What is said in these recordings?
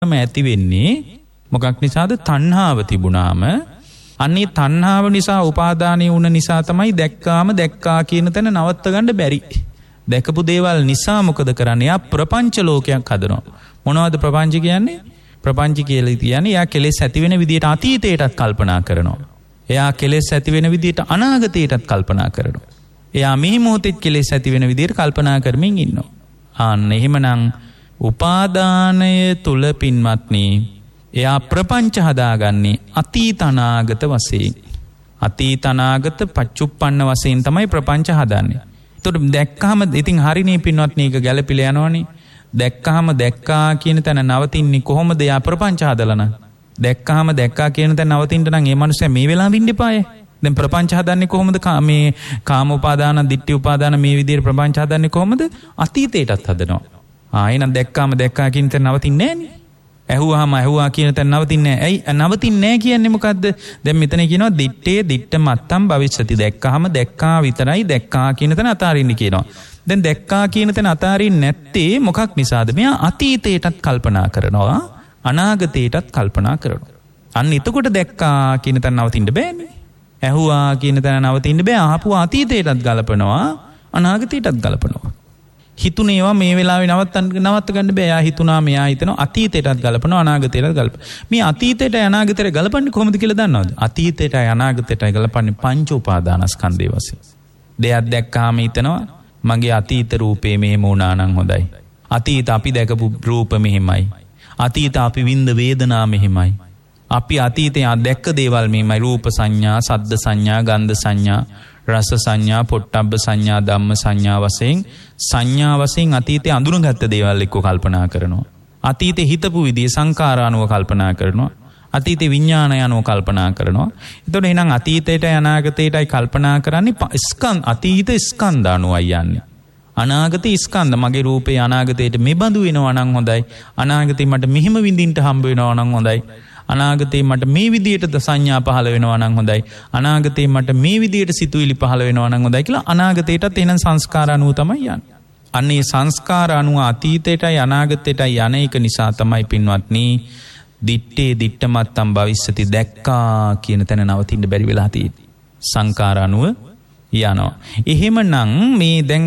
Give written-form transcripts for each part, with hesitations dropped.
ඇති වෙන්නේ මොකක් නිසාද? තණ්හාව තිබුණාම අන්නේ තණ්හාව නිසා උපාදානය වුණ නිසා තමයි දැක්කා කියන තැන නවත්ත ගන්න බැරි. දැකපු දේවල් නිසා මොකද කරන්නේ? යා ප්‍රපංච ලෝකයක් හදනවා. මොනවද ප්‍රපංච කියන්නේ? ප්‍රපංච කියලා කියන්නේ යා කෙලෙස් ඇති වෙන විදියට අතීතයටත් කල්පනා කරනවා. එයා කෙලෙස් ඇති වෙන විදියට අනාගතයටත් කල්පනා කරනවා. එයා මේ මොහොතේ කෙලෙස් ඇති වෙන විදියට කල්පනා කරමින් ඉන්නවා. ආන්න එහෙමනම් උපාදානය තුල පින්වත්නි එයා ප්‍රපංච හදාගන්නේ අතීත අනාගත වශයෙන්. අතීත අනාගත පච්චුප්පන්න වශයෙන් තමයි ප්‍රපංච හදන්නේ. ඒතකොට දැක්කහම ඉතින් හරිනේ පින්වත්නි ඒක ගැළපිලා යනවනේ. දැක්කහම දැක්කා කියන තැන නවතින්නේ කොහොමද? එයා ප්‍රපංච හදලා. දැක්කහම දැක්කා කියන තැන නවතින්න නම් ඒ මනුස්සයා මේ වෙලාවෙ ඉන්න එපායේ. දැන් ප්‍රපංච හදන්නේ කොහොමද? මේ කාම උපාදාන, ditthi උපාදාන මේ විදිහට ප්‍රපංච හදන්නේ කොහොමද? අතීතයටත් හදනවා. එහෙනම් දැක්කාම දැක්කා කියන තැන නවතින්නේ නැහනේ. ඇහුවා කියන තැන නවතින්නේ නැහැ. ඇයි නවතින්නේ නැහැ කියන්නේ මොකද්ද? දැන් මෙතන කියනවා දිත්තේ දිත්ත මත්තම් භවිෂ්‍යති. දැක්කහම දැක්කා විතරයි දැක්කා කියන තැන අතාරින්න කියනවා. දැන් දැක්කා කියන තැන අතාරින්නේ නැත්තේ මොකක් නිසාද? මෙයා අතීතයටත් කල්පනා කරනවා, අනාගතයටත් කල්පනා කරනවා. අන්න එතකොට දැක්කා කියන තැන නවතින්න බෑනේ. ඇහුවා කියන තැන නවතින්න බෑ. අහපුවා අතීතයටත් ගලපනවා, අනාගතයටත් ගලපනවා. හිතුනේවා මේ වෙලාවේ නවත්ත ගන්න බෑ. යා හිතුනා, මෙයා හිතනවා අතීතයටත් ගලපනවා, අනාගතයටත් ගලපනවා. මේ අතීතයට අනාගතයට ගලපන්නේ කොහොමද කියලා දන්නවද? අතීතයට අනාගතයට ගලපන්නේ පංච උපාදානස්කන්ධය වශයෙන්. දෙයක් දැක්කාම හිතනවා මගේ අතීත රූපේ මෙහෙම වුණා නම් හොඳයි. අතීත අපි දැකපු රූප මෙහෙමයි. අතීත අපි විඳ වේදනා මෙහෙමයි. අපි අතීතේ දැක්ක දේවල් මෙහෙමයි. රූප සංඥා, සද්ද සංඥා, ගන්ධ සංඥා, රස සංඥා, පොට්ටබ්බ සංඥා, ධම්ම සංඥා වශයෙන් අතීතේ අඳුනගත්ත දේවල් එක්ක කල්පනා කරනවා. අතීතේ හිතපු විදිය සංඛාරානුව කල්පනා කරනවා. අතීතේ විඥානය අනුව කල්පනා කරනවා. එතකොට එහෙනම් අතීතයට අනාගතයටයි කල්පනා කරන්නේ අතීත ස්කන්ධ අනුවයි යන්නේ. අනාගත ස්කන්ධ මගේ රූපේ අනාගතයට මෙබඳු වෙනවා නම් හොඳයි. අනාගතේ මට මෙහෙම විඳින්න හම්බ වෙනවා නම් හොඳයි. අනාගතේ මට මේ විදියට සංඥා පහළ වෙනවා නම් හොඳයි. අනාගතේ මට මේ විදියට සිතුවිලි පහළ වෙනවා නම් හොඳයි කියලා අනාගතයටත් එහෙනම් සංස්කාර අනුව තමයි යන්නේ. අන්නේ සංස්කාර අනුව අතීතයටයි අනාගතයටයි යන එක නිසා තමයි පින්වත්නි දිත්තේ දිත්ත මත්තම් භවිෂ්‍යති දැක්කා කියන තැන නවතින්න බැරි වෙලා තියෙන්නේ. සංකාර අනුව යනවා. එහෙමනම් මේ දැන්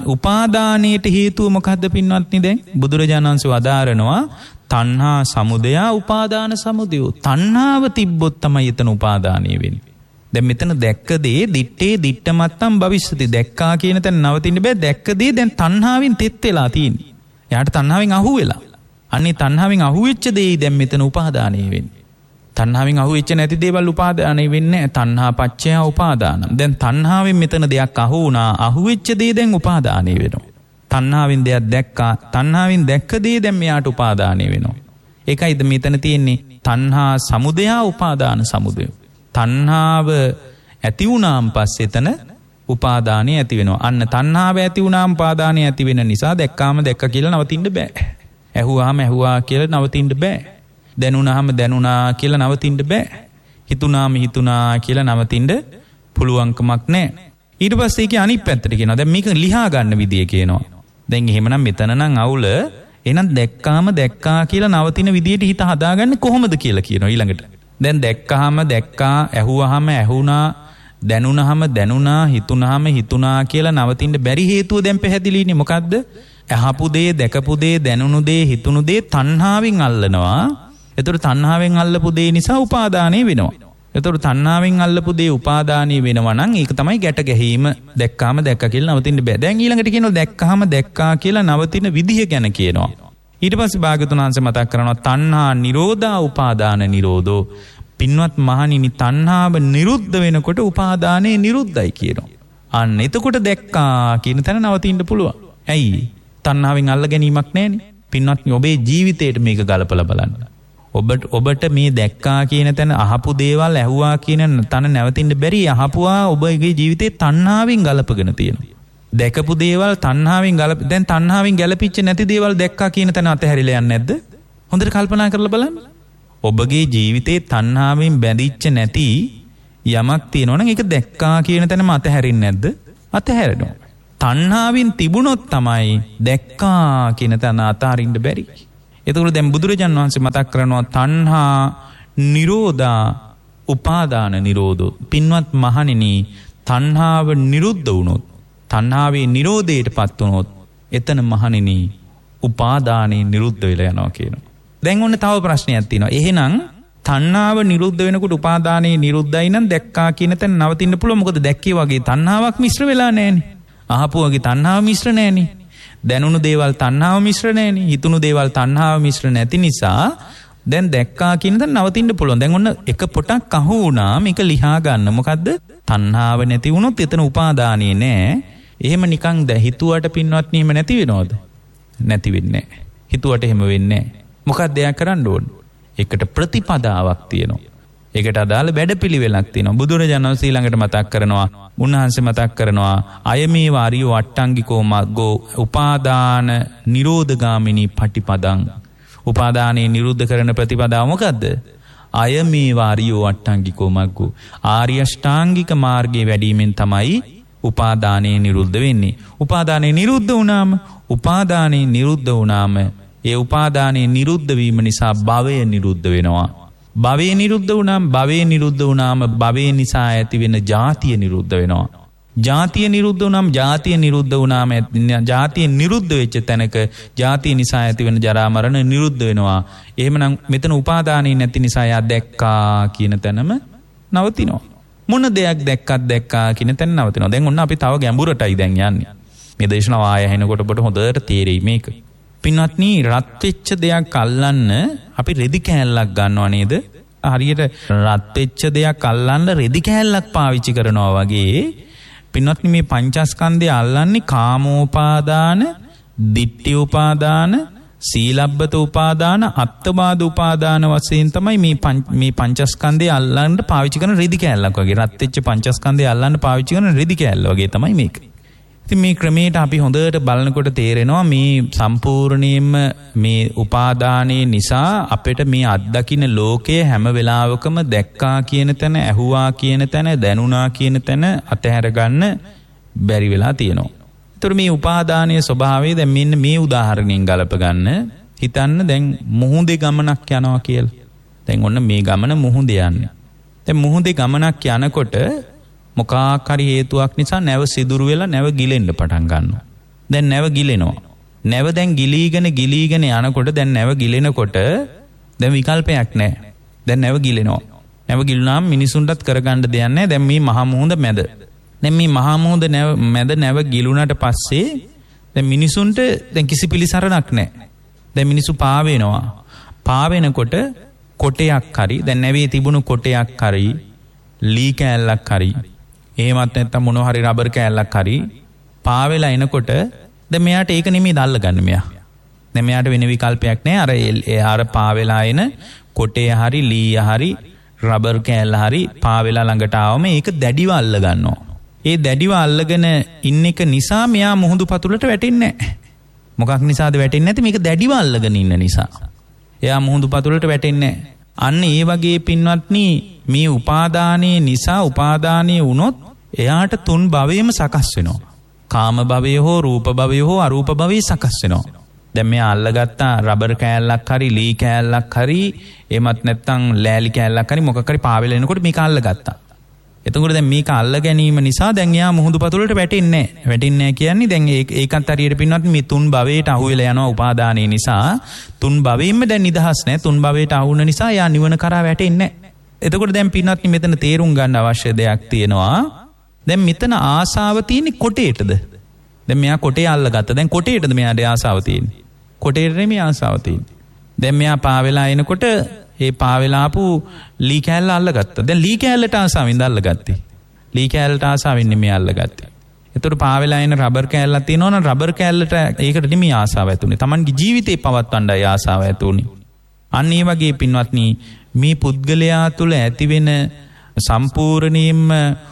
උපාදානයට හේතුව මොකද්ද පින්වත්නි? දැන් බුදුරජාණන් වහන්සේ වදාරනවා තණ්හා සමුදය උපාදාන සමුදය. තණ්හාව තිබ්බොත් තමයි එතන උපාදානය වෙන්නේ. දැන් මෙතන දැක්ක දේ දිත්තේ දිත්ත මත්තම් භවිෂ්‍යති දැක්කා කියන තැන නවතින්න බෑ. දැක්ක දේ දැන් තණ්හාවෙන් තෙත් වෙලා තියෙන්නේ. එයාට තණ්හාවෙන් අහු වෙලා. අන්නේ තණ්හාවෙන් අහුවෙච්ච දේ දැන් මෙතන උපාදානය වෙන්නේ. තණ්හාවෙන් අහුවෙච්ච නැති දේවල් උපාදානය වෙන්නේ නැහැ. තණ්හා පච්චය උපාදාන. දැන් තණ්හාවෙන් මෙතන දෙයක් අහු වුණා. අහුවෙච්ච දේ දැන් උපාදානය වෙනවා. තණ්හාවෙන් දෙයක් දැක්කා. තණ්හාවෙන් දැක්ක දේ දැන් මෙයාට උපාදානය වෙනවා. ඒකයිද මෙතන තියෙන්නේ තණ්හා සමුදය උපාදාන සමුදය. තණ්හාව ඇති වුණාන් පස්සේ එතන උපාදානය ඇති වෙනවා. අන්න තණ්හාව ඇති වුණාන් උපාදානය ඇති වෙන නිසා දැක්කාම දැක්ක කියලා නවතින්න බෑ. ඇහුවාම ඇහුවා කියලා නවතින්න බෑ. දැනුණාම දැනුණා කියලා නවතින්න බෑ. හිතුණාම හිතුණා කියලා නවතින්න පුළුවන්කමක් නැහැ. ඊට පස්සේ ඒකේ අනිත් පැත්තට කියනවා. දැන් මේක ලියා ගන්න විදිය කියනවා. දැන් එහෙමනම් මෙතන නම් අවුල. එහෙනම් දැක්කාම දැක්කා කියලා නවතින විදියට හිත හදාගන්නේ කොහොමද කියලා කියනවා ඊළඟට. දැන් දැක්කාම දැක්කා, ඇහුවාම ඇහුණා, දැනුණාම දැනුණා, හිතුණාම හිතුණා කියලා නවතින්න බැරි හේතුව දැන් පැහැදිලිනේ. මොකද්ද? අහපු දේ, දැකපු දේ, දැනුණු දේ, හිතුණු දේ තණ්හාවෙන් අල්ලනවා. ඒතකොට තණ්හාවෙන් අල්ලපු දේ නිසා උපාදානය වෙනවා. ඒතකොට තණ්හාවෙන් අල්ලපු දේ උපාදානය වෙනවා නම් ඒක තමයි ගැට ගැහිම. දැක්කාම දැක්කා කියලා නවතින්න බෑ. දැන් ඊළඟට කියනවා දැක්කාම දැක්කා කියලා නවතින විදිහ ගැන කියනවා. ඊට පස්සේ භාග්‍යවතුන් වහන්සේ මතක් කරනවා තණ්හා නිරෝධා උපාදාන නිරෝධෝ. පින්වත් මහණෙනි තණ්හාව නිරුද්ධ වෙනකොට උපාදානය නිරුද්ධයි කියනවා. අන්න එතකොට දැක්කා කියන තැන නවතින්න පුළුවන්. ඇයි? තණ්හාවෙන් අල්ල ගැනීමක් නැහැනේ. පින්වත්නි ඔබේ ජීවිතේට මේක ගලපලා බලන්න. ඔබට මේ දැක්කා කියන තැන අහපු දේවල් ඇහුවා කියන තැන නැවතින්න බැරි. අහපුවා ඔබගේ ජීවිතේ තණ්හාවෙන් ගලපගෙන තියෙනවා. දැකපු දේවල් තණ්හාවෙන් දැන් තණ්හාවෙන් ගැලපිච්ච නැති දේවල් දැක්කා කියන තැන අතහැරිලා යන්නේ නැද්ද? හොඳට කල්පනා කරලා බලන්න. ඔබගේ ජීවිතේ තණ්හාවෙන් බැඳිච්ච නැති යමක් තියෙනවනම් ඒක දැක්කා කියන තැනම අතහැරින්නේ නැද්ද? අතහැරෙනවා. තණ්හාවෙන් තිබුණොත් තමයි දැක්කා කියන තැන අතහරින්න බැරි. එතකොට දැන් බුදුරජාණන් වහන්සේ මතක් කරනවා තණ්හා නිරෝධා උපාදාන නිරෝධෝ. පින්වත් මහණෙනි, තණ්හාව නිරුද්ධ වුණොත්, තණ්හාවේ නිරෝධයටපත් වුණොත්, එතන මහණෙනි උපාදානේ නිරුද්ධ වෙලා යනවා කියනවා. දැන් ඔන්න තව ප්‍රශ්නයක් තියෙනවා. එහෙනම් තණ්හාව නිරුද්ධ වෙනකොට උපාදානේ නිරුද්ධයි නම් දැක්කා කියන තැන නවතින්න පුළුවන්. මොකද දැක්කේ වගේ තණ්හාවක් මිශ්‍ර වෙලා නැහැනේ. අහපු වගේ තණ්හාව මිශ්‍ර නැහැනේ. දැනුණු දේවල් තණ්හාව මිශ්‍ර නැහැනේ. හිතුණු දේවල් තණ්හාව මිශ්‍ර නැති නිසා දැන් දැක්කා කියන තැන නවතින්න පුළුවන්. දැන් ඔන්න එක පොටක් අහු වුණා, මේක ලියා ගන්න. මොකද්ද? තණ්හාව නැති වුණොත් එතන උපාදානේ නැහැ. එහෙම නිකන් හිතුවට පින්වත්නි එහෙම නැති වෙනවද? නැති වෙන්නේ නැහැ. හිතුවට එහෙම වෙන්නේ නැහැ. මොකක්ද එයා කරන්න ඕන? ඒකට ප්‍රතිපදාවක් තියෙනවා. ඒකට අදාළ වැඩපිළිවෙලක් තියෙනවා. බුදුරජාණන් වහන්සේ ඊළඟට මතක් කරනවා, උන්වහන්සේ මතක් කරනවා අයමේ වාරියෝ අට්ටංගිකෝ මග්ගෝ උපාදාන නිරෝධගාමිනී පටිපදං. උපාදානේ නිරුද්ධ කරන ප්‍රතිපදාව මොකද්ද? අයමේ වාරියෝ අට්ටංගිකෝ මග්ගෝ. ආර්ය අෂ්ටාංගික මාර්ගයේ වැඩීමෙන් තමයි උපාදානේ නිරුද්ධ වෙන්නේ. උපාදානේ නිරුද්ධ වුණාම ඒ උපාදානේ නිරුද්ධ වීම නිසා භවය නිරුද්ධ වෙනවා. භවය නිරුද්ධ වුණාම භවය නිසා ඇති වෙන ජාතිය නිරුද්ධ වෙනවා. ජාතිය නිරුද්ධ වුණාම ජාතිය නිරුද්ධ වෙච්ච තැනක ජාතිය නිසා ඇති වෙන ජරා මරණ නිරුද්ධ වෙනවා. එහෙමනම් මෙතන උපාදානේ නැති නිසා යා දැක්කා කියන තැනම නවතිනවා. මොන දෙයක් දැක්කා කියන තැන නවතිනවා. දැන් ඔන්න අපි තව ගැඹුරටයි දැන් යන්නේ. මේ දේශනාව ආය ඇහෙනකොට ඔබට හොඳට තේරෙයි මේක. පින්වත්නි, රත් වෙච්ච දෙයක් අල්ලන්න අපි රෙදි කෑල්ලක් ගන්නවා නේද? හරියට රත් වෙච්ච දෙයක් අල්ලන්න රෙදි කෑල්ලක් පාවිච්චි කරනවා වගේ පින්වත්නි මේ පංචස්කන්ධය අල්ලන්නේ කාමෝපාදාන, ditthi උපාදාන, සීලබ්බත උපාදාන, අත්තවාද උපාදාන වශයෙන් තමයි මේ පංචස්කන්ධය අල්ලන්න පාවිච්චි කරන රෙදි කෑල්ලක් වගේ. රත් වෙච්ච පංචස්කන්ධය අල්ලන්න පාවිච්චි කරන රෙදි කෑල්ල වගේ තමයි මේක. ඉතින් මේ ක්‍රමයට අපි හොඳට බලනකොට තේරෙනවා මේ සම්පූර්ණයෙන්ම මේ උපාදානයේ නිසා අපිට මේ අත්දකින්න ලෝකයේ හැම වෙලාවකම දැක්කා කියන තැන, ඇහුවා කියන තැන, දැනුණා කියන තැන අතහැර ගන්න බැරි වෙලා තියෙනවා. ඒතර මේ උපාදානයේ ස්වභාවය දැන් මෙන්න මේ උදාහරණයෙන් ගලප ගන්න. හිතන්න දැන් මුහුදේ ගමනක් යනවා කියලා. දැන් ඔන්න මේ ගමන මුහුදේ යන්නේ. දැන් මුහුදේ ගමනක් යනකොට මොකක් හරි හේතුවක් නිසා නැව සිදුරු වෙලා නැව ගිලෙන්න පටන් ගන්නවා. දැන් නැව ගිලෙනවා. නැව දැන් ගිලීගෙන යනකොට දැන් නැව ගිලෙනකොට දැන් විකල්පයක් නැහැ. දැන් නැව ගිලෙනවා. නැව ගිලුනාම මිනිසුන්ටත් කරගන්න දෙයක් නැහැ. දැන් මේ මහා මුහුද මැද. දැන් මේ මහා මුහුද මැද නැව ගිලුණාට පස්සේ දැන් මිනිසුන්ට දැන් කිසි පිළිසරණක් නැහැ. දැන් මිනිසු පාවෙනවා. පාවෙනකොට කොටයක් හරි දැන් නැවේ තිබුණු කොටයක් හරි ලී කෑල්ලක් හරි එහෙමත් නැත්නම් මොනවා හරි රබර් කෑල්ලක් හරි පාවෙලා එනකොට දැන් මෙයාට ඒක නෙමෙයි දැල්ලගන්නේ මෙයා. දැන් මෙයාට වෙන විකල්පයක් නැහැ. අර පාවෙලා එන කොටේ හරි ලී හරි රබර් කෑල්ල හරි පාවෙලා ළඟට ආවම ඒක දැඩිව අල්ල ගන්නවා. ඒ දැඩිව අල්ලගෙන ඉන්න එක නිසා මෙයා මුහුදු පතුලට වැටෙන්නේ නැහැ. මොකක් නිසාද වැටෙන්නේ නැති? මේක දැඩිව අල්ලගෙන ඉන්න නිසා. එයා මුහුදු පතුලට වැටෙන්නේ නැහැ. අන්න ඒ වගේ පින්වත්නි මේ උපාදානයේ නිසා උපාදානයේ වුණොත් එයාට තුන් භවයේම සකස් වෙනවා. කාම භවය හෝ රූප භවය හෝ අරූප භවය සකස් වෙනවා. දැන් මෙයා අල්ලගත්ත රබර් කෑල්ලක් හරි ලී කෑල්ලක් හරි එහෙමත් නැත්නම් ලෑලි කෑල්ලක් හරි මොකක් හරි පාවෙලා එනකොට මේක අල්ලගත්තා. එතකොට දැන් මේක අල්ල ගැනීම නිසා දැන් එයා මුහුදු පතුලට වැටෙන්නේ නැහැ. වැටෙන්නේ නැහැ කියන්නේ දැන් ඒකත් හරියට පින්වත් මේ තුන් භවයට අහු වෙලා යනවා උපාදානයේ නිසා. තුන් භවෙින්ම දැන් නිදහස් නැහැ. තුන් භවයට අහු වුණ නිසා එයා නිවන කරා වැටෙන්නේ නැහැ. එතකොට දැන් පින්වත් මෙතන තේරුම් ගන්න අවශ්‍ය දෙයක් තියෙනවා. දැන් මෙතන ආසාව තියෙන්නේ කොටේටද? දැන් මෙයා කොටේ අල්ලගත්තා. දැන් කොටේටද මෙයාට ආසාව තියෙන්නේ? කොටේට නෙමෙයි ආසාව තියෙන්නේ. දැන් මෙයා පාවෙලා එනකොට ඒ පාවෙලා ආපු ලී කෑල්ල අල්ලගත්තා. දැන් ලී කෑල්ලට ආසාවෙන්ද අල්ලගත්තේ? ලී කෑල්ලට ආසාවෙන් නෙමෙයි අල්ලගත්තේ. ඒතර පාවෙලා එන රබර් කෑල්ලක් තියෙනවනම් රබර් කෑල්ලට ඒකට නෙමෙයි ආසාව ඇතුනේ. Tamanගේ ජීවිතේ පවත්වන්නයි ආසාව ඇතුනේ. අන්න ඒ වගේ පින්වත්නි මේ පුද්ගලයා තුළ ඇතිවෙන සම්පූර්ණයෙන්ම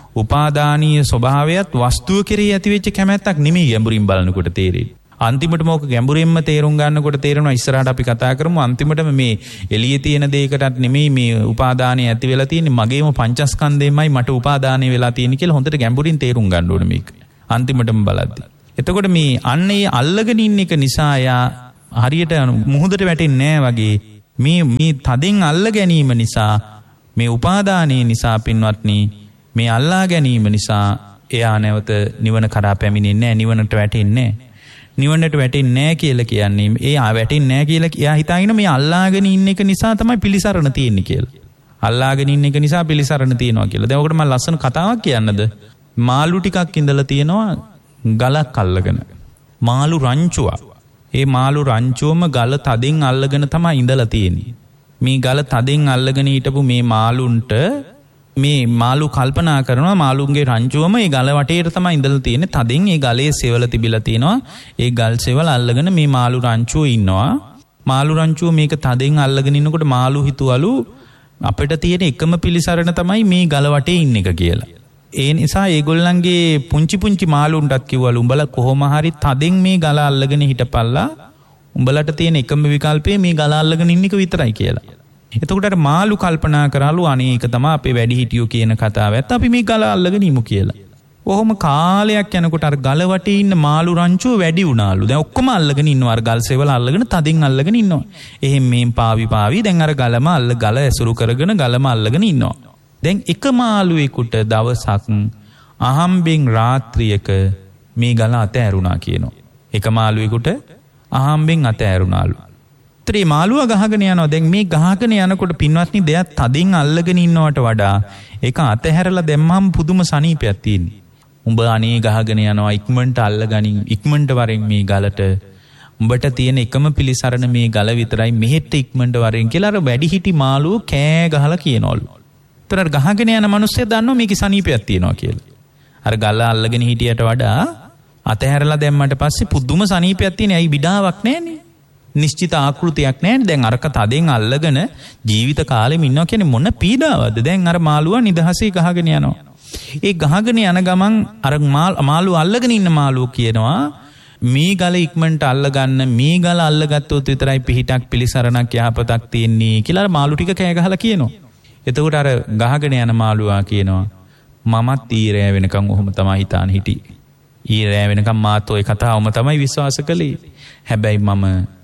උපාදානීය ස්වභාවයත් වස්තුව කෙරෙහි ඇතිවෙච්ච කැමැත්තක් නෙමෙයි ගැඹුරින් බලනකොට තේරෙන්නේ. අන්තිමට මොක ගැඹුරින්ම තේරුම් ගන්නකොට තේරෙනවා ඉස්සරහට අපි කතා කරමු අන්තිමටම මේ එළියේ තියෙන දෙයකටත් නෙමෙයි මේ උපාදානය ඇති වෙලා තියෙන්නේ මගේම පංචස්කන්ධෙමයි මට උපාදානය වෙලා තියෙන්නේ කියලා හොඳට ගැඹුරින් තේරුම් ගන්න ඕනේ මේක. අන්තිමටම බලද්දි. එතකොට මේ අන්න ඒ අල්ලගෙන ඉන්න එක නිසා යා හරියට මුහුදට වැටෙන්නේ නැහැ වගේ මේ තදින් අල්ල ගැනීම නිසා මේ උපාදානයේ නිසා පින්වත්නි මේ අල්ලා ගැනීම නිසා එයා නැවත නිවන කරා පැමිණෙන්නේ නැහැ, නිවනට වැටෙන්නේ නැහැ. නිවනට වැටෙන්නේ නැහැ කියලා කියන්නේ එයා වැටෙන්නේ නැහැ කියලා එයා හිතාගෙන මේ අල්ලාගෙන ඉන්න එක නිසා තමයි පිළිසරණ තියෙන්නේ කියලා. අල්ලාගෙන ඉන්න එක නිසා පිළිසරණ තියෙනවා කියලා. දැන් ඔකට මම ලස්සන කතාවක් කියන්නද? මාළු ටිකක් ඉඳලා තියෙනවා ගලක් අල්ලගෙන. මාළු රංචුවක්. ඒ මාළු රංචුවම ගල තදින් අල්ලගෙන තමයි ඉඳලා තියෙන්නේ. මේ ගල තදින් අල්ලගෙන හිටපු මේ මාළුන්ට මේ මාළු කල්පනා කරනවා මාළුන්ගේ රංචුවම ඒ ගල වටේට තමයි ඉඳලා තියෙන්නේ. තදින් ඒ ගලේ සෙවල තිබිලා තියෙනවා. ඒ ගල් සෙවල අල්ලගෙන මේ මාළු රංචුව ඉන්නවා. මාළු රංචුව මේක තදින් අල්ලගෙන ඉන්නකොට මාළු හිතුවලු අපිට තියෙන එකම පිළිසරණ තමයි මේ ගල වටේ ඉන්න එක කියලා. ඒ නිසා ඒගොල්ලන්ගේ පුංචි මාළුන්ටත් කිව්වලු උඹලා කොහොම හරි තදින් මේ ගල අල්ලගෙන හිටපල්ලා. උඹලට තියෙන එකම විකල්පය මේ ගල අල්ලගෙන ඉන්න එක විතරයි කියලා. එතකොට අර මාළු කල්පනා කරාලු අනේ ඒක තමයි අපේ වැඩිහිටියෝ කියන කතාව. ඇත්ත අපි මේ ගල අල්ලගෙන ඉමු කියලා. කොහොම කාලයක් යනකොට අර ගල වටේ ඉන්න මාළු රංචුව වැඩි වුණාලු. දැන් ඔක්කොම අල්ලගෙන ඉන්නවා. අර ගල් සෙවල අල්ලගෙන තදින් අල්ලගෙන ඉන්නවා. එහෙන් මේන් පාවි දැන් අර ගල ඇසුරු කරගෙන ගලම අල්ලගෙන ඉන්නවා. දැන් එක මාළුවෙකුට දවසක් අහම්බෙන් රාත්‍රියක මේ ගල අතෑරුණා කියනවා. එක මාළුවෙකුට අහම්බෙන් අතෑරුණාලු. ත්‍රි මාළුවා ගහගෙන යනවා. දැන් මේ ගහගෙන යනකොට පින්වත්නි දෙයක් තදින් අල්ලගෙන ඉන්නවට වඩා ඒක අතහැරලා දැම්මම පුදුම සනීපයක් තියෙනවා. උඹ අනේ ගහගෙන යනවා ඉක්මනට අල්ලගනින් ඉක්මනට වරෙන් මේ ගලට. උඹට තියෙන එකම පිළිසරණ මේ ගල විතරයි මෙහෙට ඉක්මනට වරෙන් කියලා අර වැඩිහිටි මාළුව කෑ ගහලා කියනවලු. ඒතර ගහගෙන යන මිනිස්සු දන්නවා මේකේ සනීපයක් තියෙනවා කියලා. අර ගල අල්ලගෙන හිටියට වඩා අතහැරලා දැම්මට පස්සේ පුදුම සනීපයක් තියෙන. ඇයි විඩාවක් නැන්නේ? නිශ්චිත ආකෘතියක් නැහැ. දැන් අරක තදෙන් අල්ලගෙන ජීවිත කාලෙම ඉන්නවා කියන්නේ මොන පීඩාවක්ද? දැන් අර මාළුවා නිදහසේ ගහගෙන යනවා. ඒ ගහගෙන යන ගමන් අර මාළුව අල්ලගෙන ඉන්න මාළුව කියනවා මේ ගල ඉක්මනට අල්ලගන්න, මේ ගල අල්ලගත්තොත් විතරයි පිහිටක් පිළිසරණක් යහපතක් තියෙන්නේ කියලා අර මාළු ටික කෑ ගහලා කියනවා. එතකොට අර ගහගෙන යන මාළුවා කියනවා මමත් ඊරෑ වෙනකන් ඔහොම තමයි හිතාන හිටියේ. ඊරෑ වෙනකන් මාත් ඔය කතාවම තමයි විශ්වාස කළේ. හැබැයි මම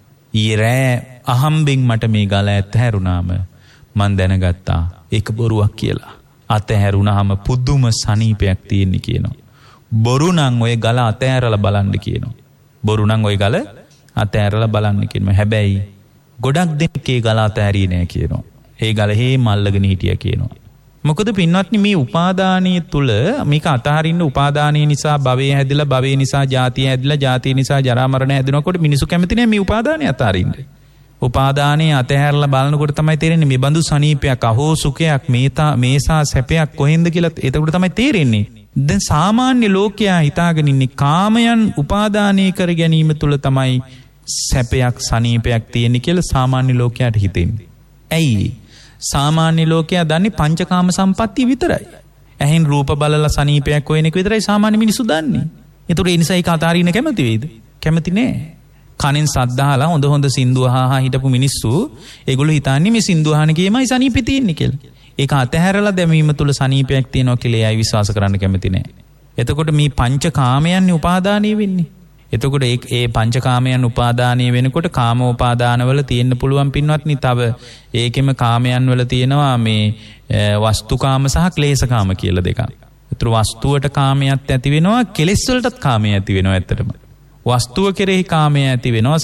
ඊරෑ අහම්බෙන් මට මේ ගල ඇතහැරුණාම මන් දැනගත්තා ඒක බොරුවක් කියලා. අතහැරුණාම පුදුම සනීපයක් තියෙන්නේ කියනවා. බොරු නම් ඔය ගල අතහැරලා බලන්න කියනවා. බොරු නම් ඔය ගල අතහැරලා බලන්න කියනවා. හැබැයි ගොඩක් දෙනෙක් ඒ ගල අතහැරියේ නෑ කියනවා. ඒ ගල හේම අල්ලගෙන හිටියා කියනවා. මොකද පින්වත්නි මේ උපාදානයේ තුල මේක අතහරින්න උපාදානයේ නිසා භවය හැදිලා, භවය නිසා ජාතිය හැදිලා, ජාතිය නිසා ජරා මරණ හැදෙනකොට මිනිසු කැමති නෑ මේ උපාදානය අතහරින්න. උපාදානයේ අතහැරලා බලනකොට තමයි තේරෙන්නේ මේ බඳු සනීපයක්, අහෝ සුඛයක්, මේසා සැපයක් කොහෙන්ද කියලා. ඒකට තමයි තේරෙන්නේ. දැන් සාමාන්‍ය ලෝකයා හිතාගෙන ඉන්නේ කාමයන් උපාදානය කර ගැනීම තුල තමයි සැපයක්, සනීපයක් තියෙන්නේ කියලා සාමාන්‍ය ලෝකයාට හිතෙන්නේ. ඇයි? සාමාන්‍ය ලෝකයා දන්නේ පංචකාම සම්පත්තිය විතරයි. ඇහෙන් රූප බලලා සනීපයක් හොයන එක විතරයි සාමාන්‍ය මිනිස්සු දන්නේ. ඒතර ඒ නිසා ඒක අතාරින්න කැමති වෙයිද? කැමති නෑ. කනෙන් සද්දාලා හොඳ සින්දු අහා හිටපු මිනිස්සු ඒගොල්ලෝ හිතන්නේ මේ සින්දු අහන කීමයි සනීපෙ තියෙන්නේ කියලා. ඒක අතහැරලා දැමීම තුල සනීපයක් තියෙනවා කියලා එයි විශ්වාස කරන්න කැමති නෑ. එතකොට මේ පංචකාමයන් උපාදානය වෙන්නේ. එතකොට ඒ පංචකාමයන් උපාදානය වෙනකොට කාමෝපාදානවල තියෙන්න පුළුවන් පින්වත්නි තව ඒකෙම කාමයන් වල තියෙනවා මේ වස්තුකාම සහ ක්ලේශකාම කියලා දෙකක්. ඒතර වස්තුවට කාමයක් ඇති වෙනවා, කෙලෙස් වලටත් කාමයක් ඇති වෙනවා ඇත්තටම. වස්තුව කෙරෙහි කාමය ඇති වෙනවා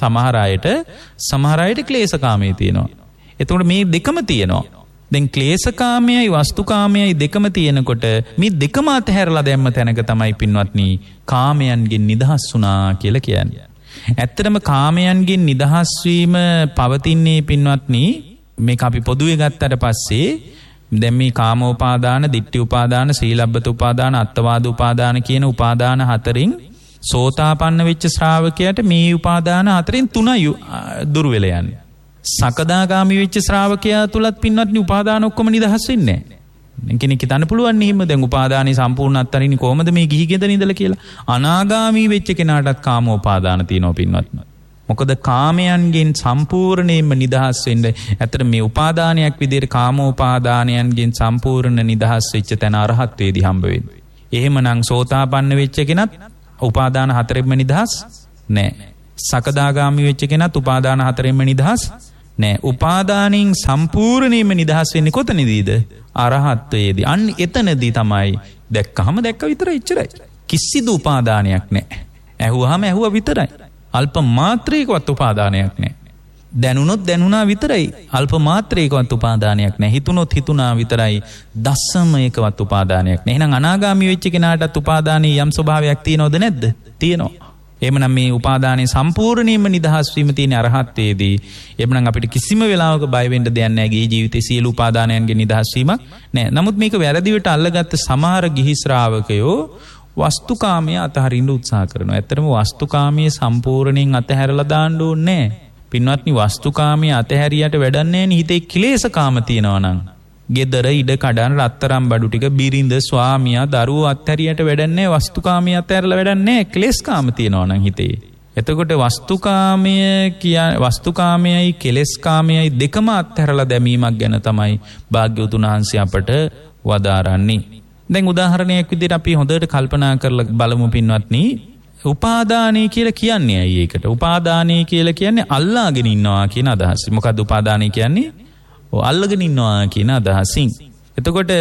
සමහර අයට ක්ලේශකාමයේ තියෙනවා. එතකොට මේ දෙකම තියෙනවා. දැන් ක්ලේශකාමයයි වස්තුකාමයයි දෙකම තියෙනකොට මේ දෙකම අතහැරලා දැම්ම තැනක තමයි පින්වත්නි කාමයන්ගෙන් නිදහස් වුණා කියලා කියන්නේ. ඇත්තටම කාමයන්ගෙන් නිදහස් වීම පවතින්නේ පින්වත්නි මේක අපි පොදුවේ ගත්තට පස්සේ දැන් මේ කාමෝපාදාන, ditthi උපාදාන, සීලබ්බත උපාදාන, අත්තවාද උපාදාන කියන උපාදාන හතරෙන් සෝතාපන්න වෙච්ච ශ්‍රාවකයාට මේ උපාදාන හතරෙන් තුනයි දුර වෙලා යන්නේ. සකදාගාමි වෙච්ච ශ්‍රාවකයා තුලත් පින්වත්නි උපාදාන ඔක්කොම නිදහස් වෙන්නේ නැහැ. කෙනෙක් හිතන්න පුළුවන් නේ එහෙම දැන් උපාදානේ සම්පූර්ණ අත්තරින්නේ කොහොමද මේ ගිහි ගෙදර ඉඳලා කියලා. අනාගාමි වෙච්ච කෙනාටත් කාමෝපාදාන තියෙනවා පින්වත්නි. මොකද කාමයන්ගෙන් සම්පූර්ණයෙන්ම නිදහස් වෙන්න ඇත්තට මේ උපාදානයක් විදිහට කාමෝපාදානයන්ගෙන් සම්පූර්ණ නිදහස් වෙච්ච තැන අරහත්වේදී හම්බ වෙන්නේ. එහෙමනම් සෝතාපන්න වෙච්ච කෙනත් උපාදාන හතරෙන්ම නිදහස් නැහැ. සකදාගාමි වෙච්ච කෙනත් උපාදාන හතරෙන්ම නිදහස් නෑ. උපාදානෙන් සම්පූර්ණයෙන්ම නිදහස් වෙන්නේ කොතනදීද? අරහත්ත්වයේදී. අන්න එතනදී තමයි දැක්කහම දැක්ක විතරයි, එච්චරයි. කිසිදු උපාදානයක් නෑ. ඇහුවාම ඇහුවා විතරයි. අල්ප මාත්‍රයකවත් උපාදානයක් නෑ. දැනුනොත් දැනුණා විතරයි. අල්ප මාත්‍රයකවත් උපාදානයක් නෑ. හිතුනොත් හිතුණා විතරයි. දස්සමයකවත් උපාදානයක් නෑ. එහෙනම් අනාගාමී වෙච්ච කෙනාටත් උපාදානයේ යම් ස්වභාවයක් තියෙනවද නැද්ද? තියෙනවා. එහෙමනම් මේ උපාදානයේ සම්පූර්ණයෙන්ම නිදහස් වීම තියෙන අරහත්ත්වයේදී. එහෙමනම් අපිට කිසිම වෙලාවක බය වෙන්න දෙයක් නැහැ. ගේ ජීවිතයේ සියලු උපාදානයන්ගෙන් නිදහස් වීමක් නැහැ. නමුත් මේක වැරදිවට අල්ලගත්ත සමහර ගිහි ශ්‍රාවකයෝ වස්තුකාමයේ අතහරින්න උත්සාහ කරනවා. ඇත්තටම වස්තුකාමයේ සම්පූර්ණයෙන් අතහැරලා දාන්න ඕනේ නැහැ. පින්වත්නි, වස්තුකාමයේ අතහැරියට වැඩක් නැහැ නේ. හිතේ ක්ලේශකාම තියෙනවා නම්. ගෙදර ඉඩ කඩන් රත්තරම් බඩු ටික බිරිඳ ස්වාමියා දරුවෝ අත්හැරියට වැඩක් නැහැ. වස්තුකාමයේ අතහැරලා වැඩක් නැහැ. ක්ලේශකාම තියෙනවා නම් හිතේ. එතකොට වස්තුකාමයයි කෙලෙස්කාමයයි දෙකම අත්හැරලා දැමීමක් ගැන තමයි භාග්‍යවතුන් වහන්සේ අපට වදාරන්නේ. දැන් උදාහරණයක් විදිහට අපි හොඳට කල්පනා කරලා බලමු පින්වත්නි. උපාදානය කියලා කියන්නේ ඇයි ඒකට? උපාදානය කියලා කියන්නේ අල්ලාගෙන ඉන්නවා කියන අදහස. මොකද්ද උපාදානය කියන්නේ? අල්ලගෙන ඉන්නවා කියන අදහසින්. එතකොට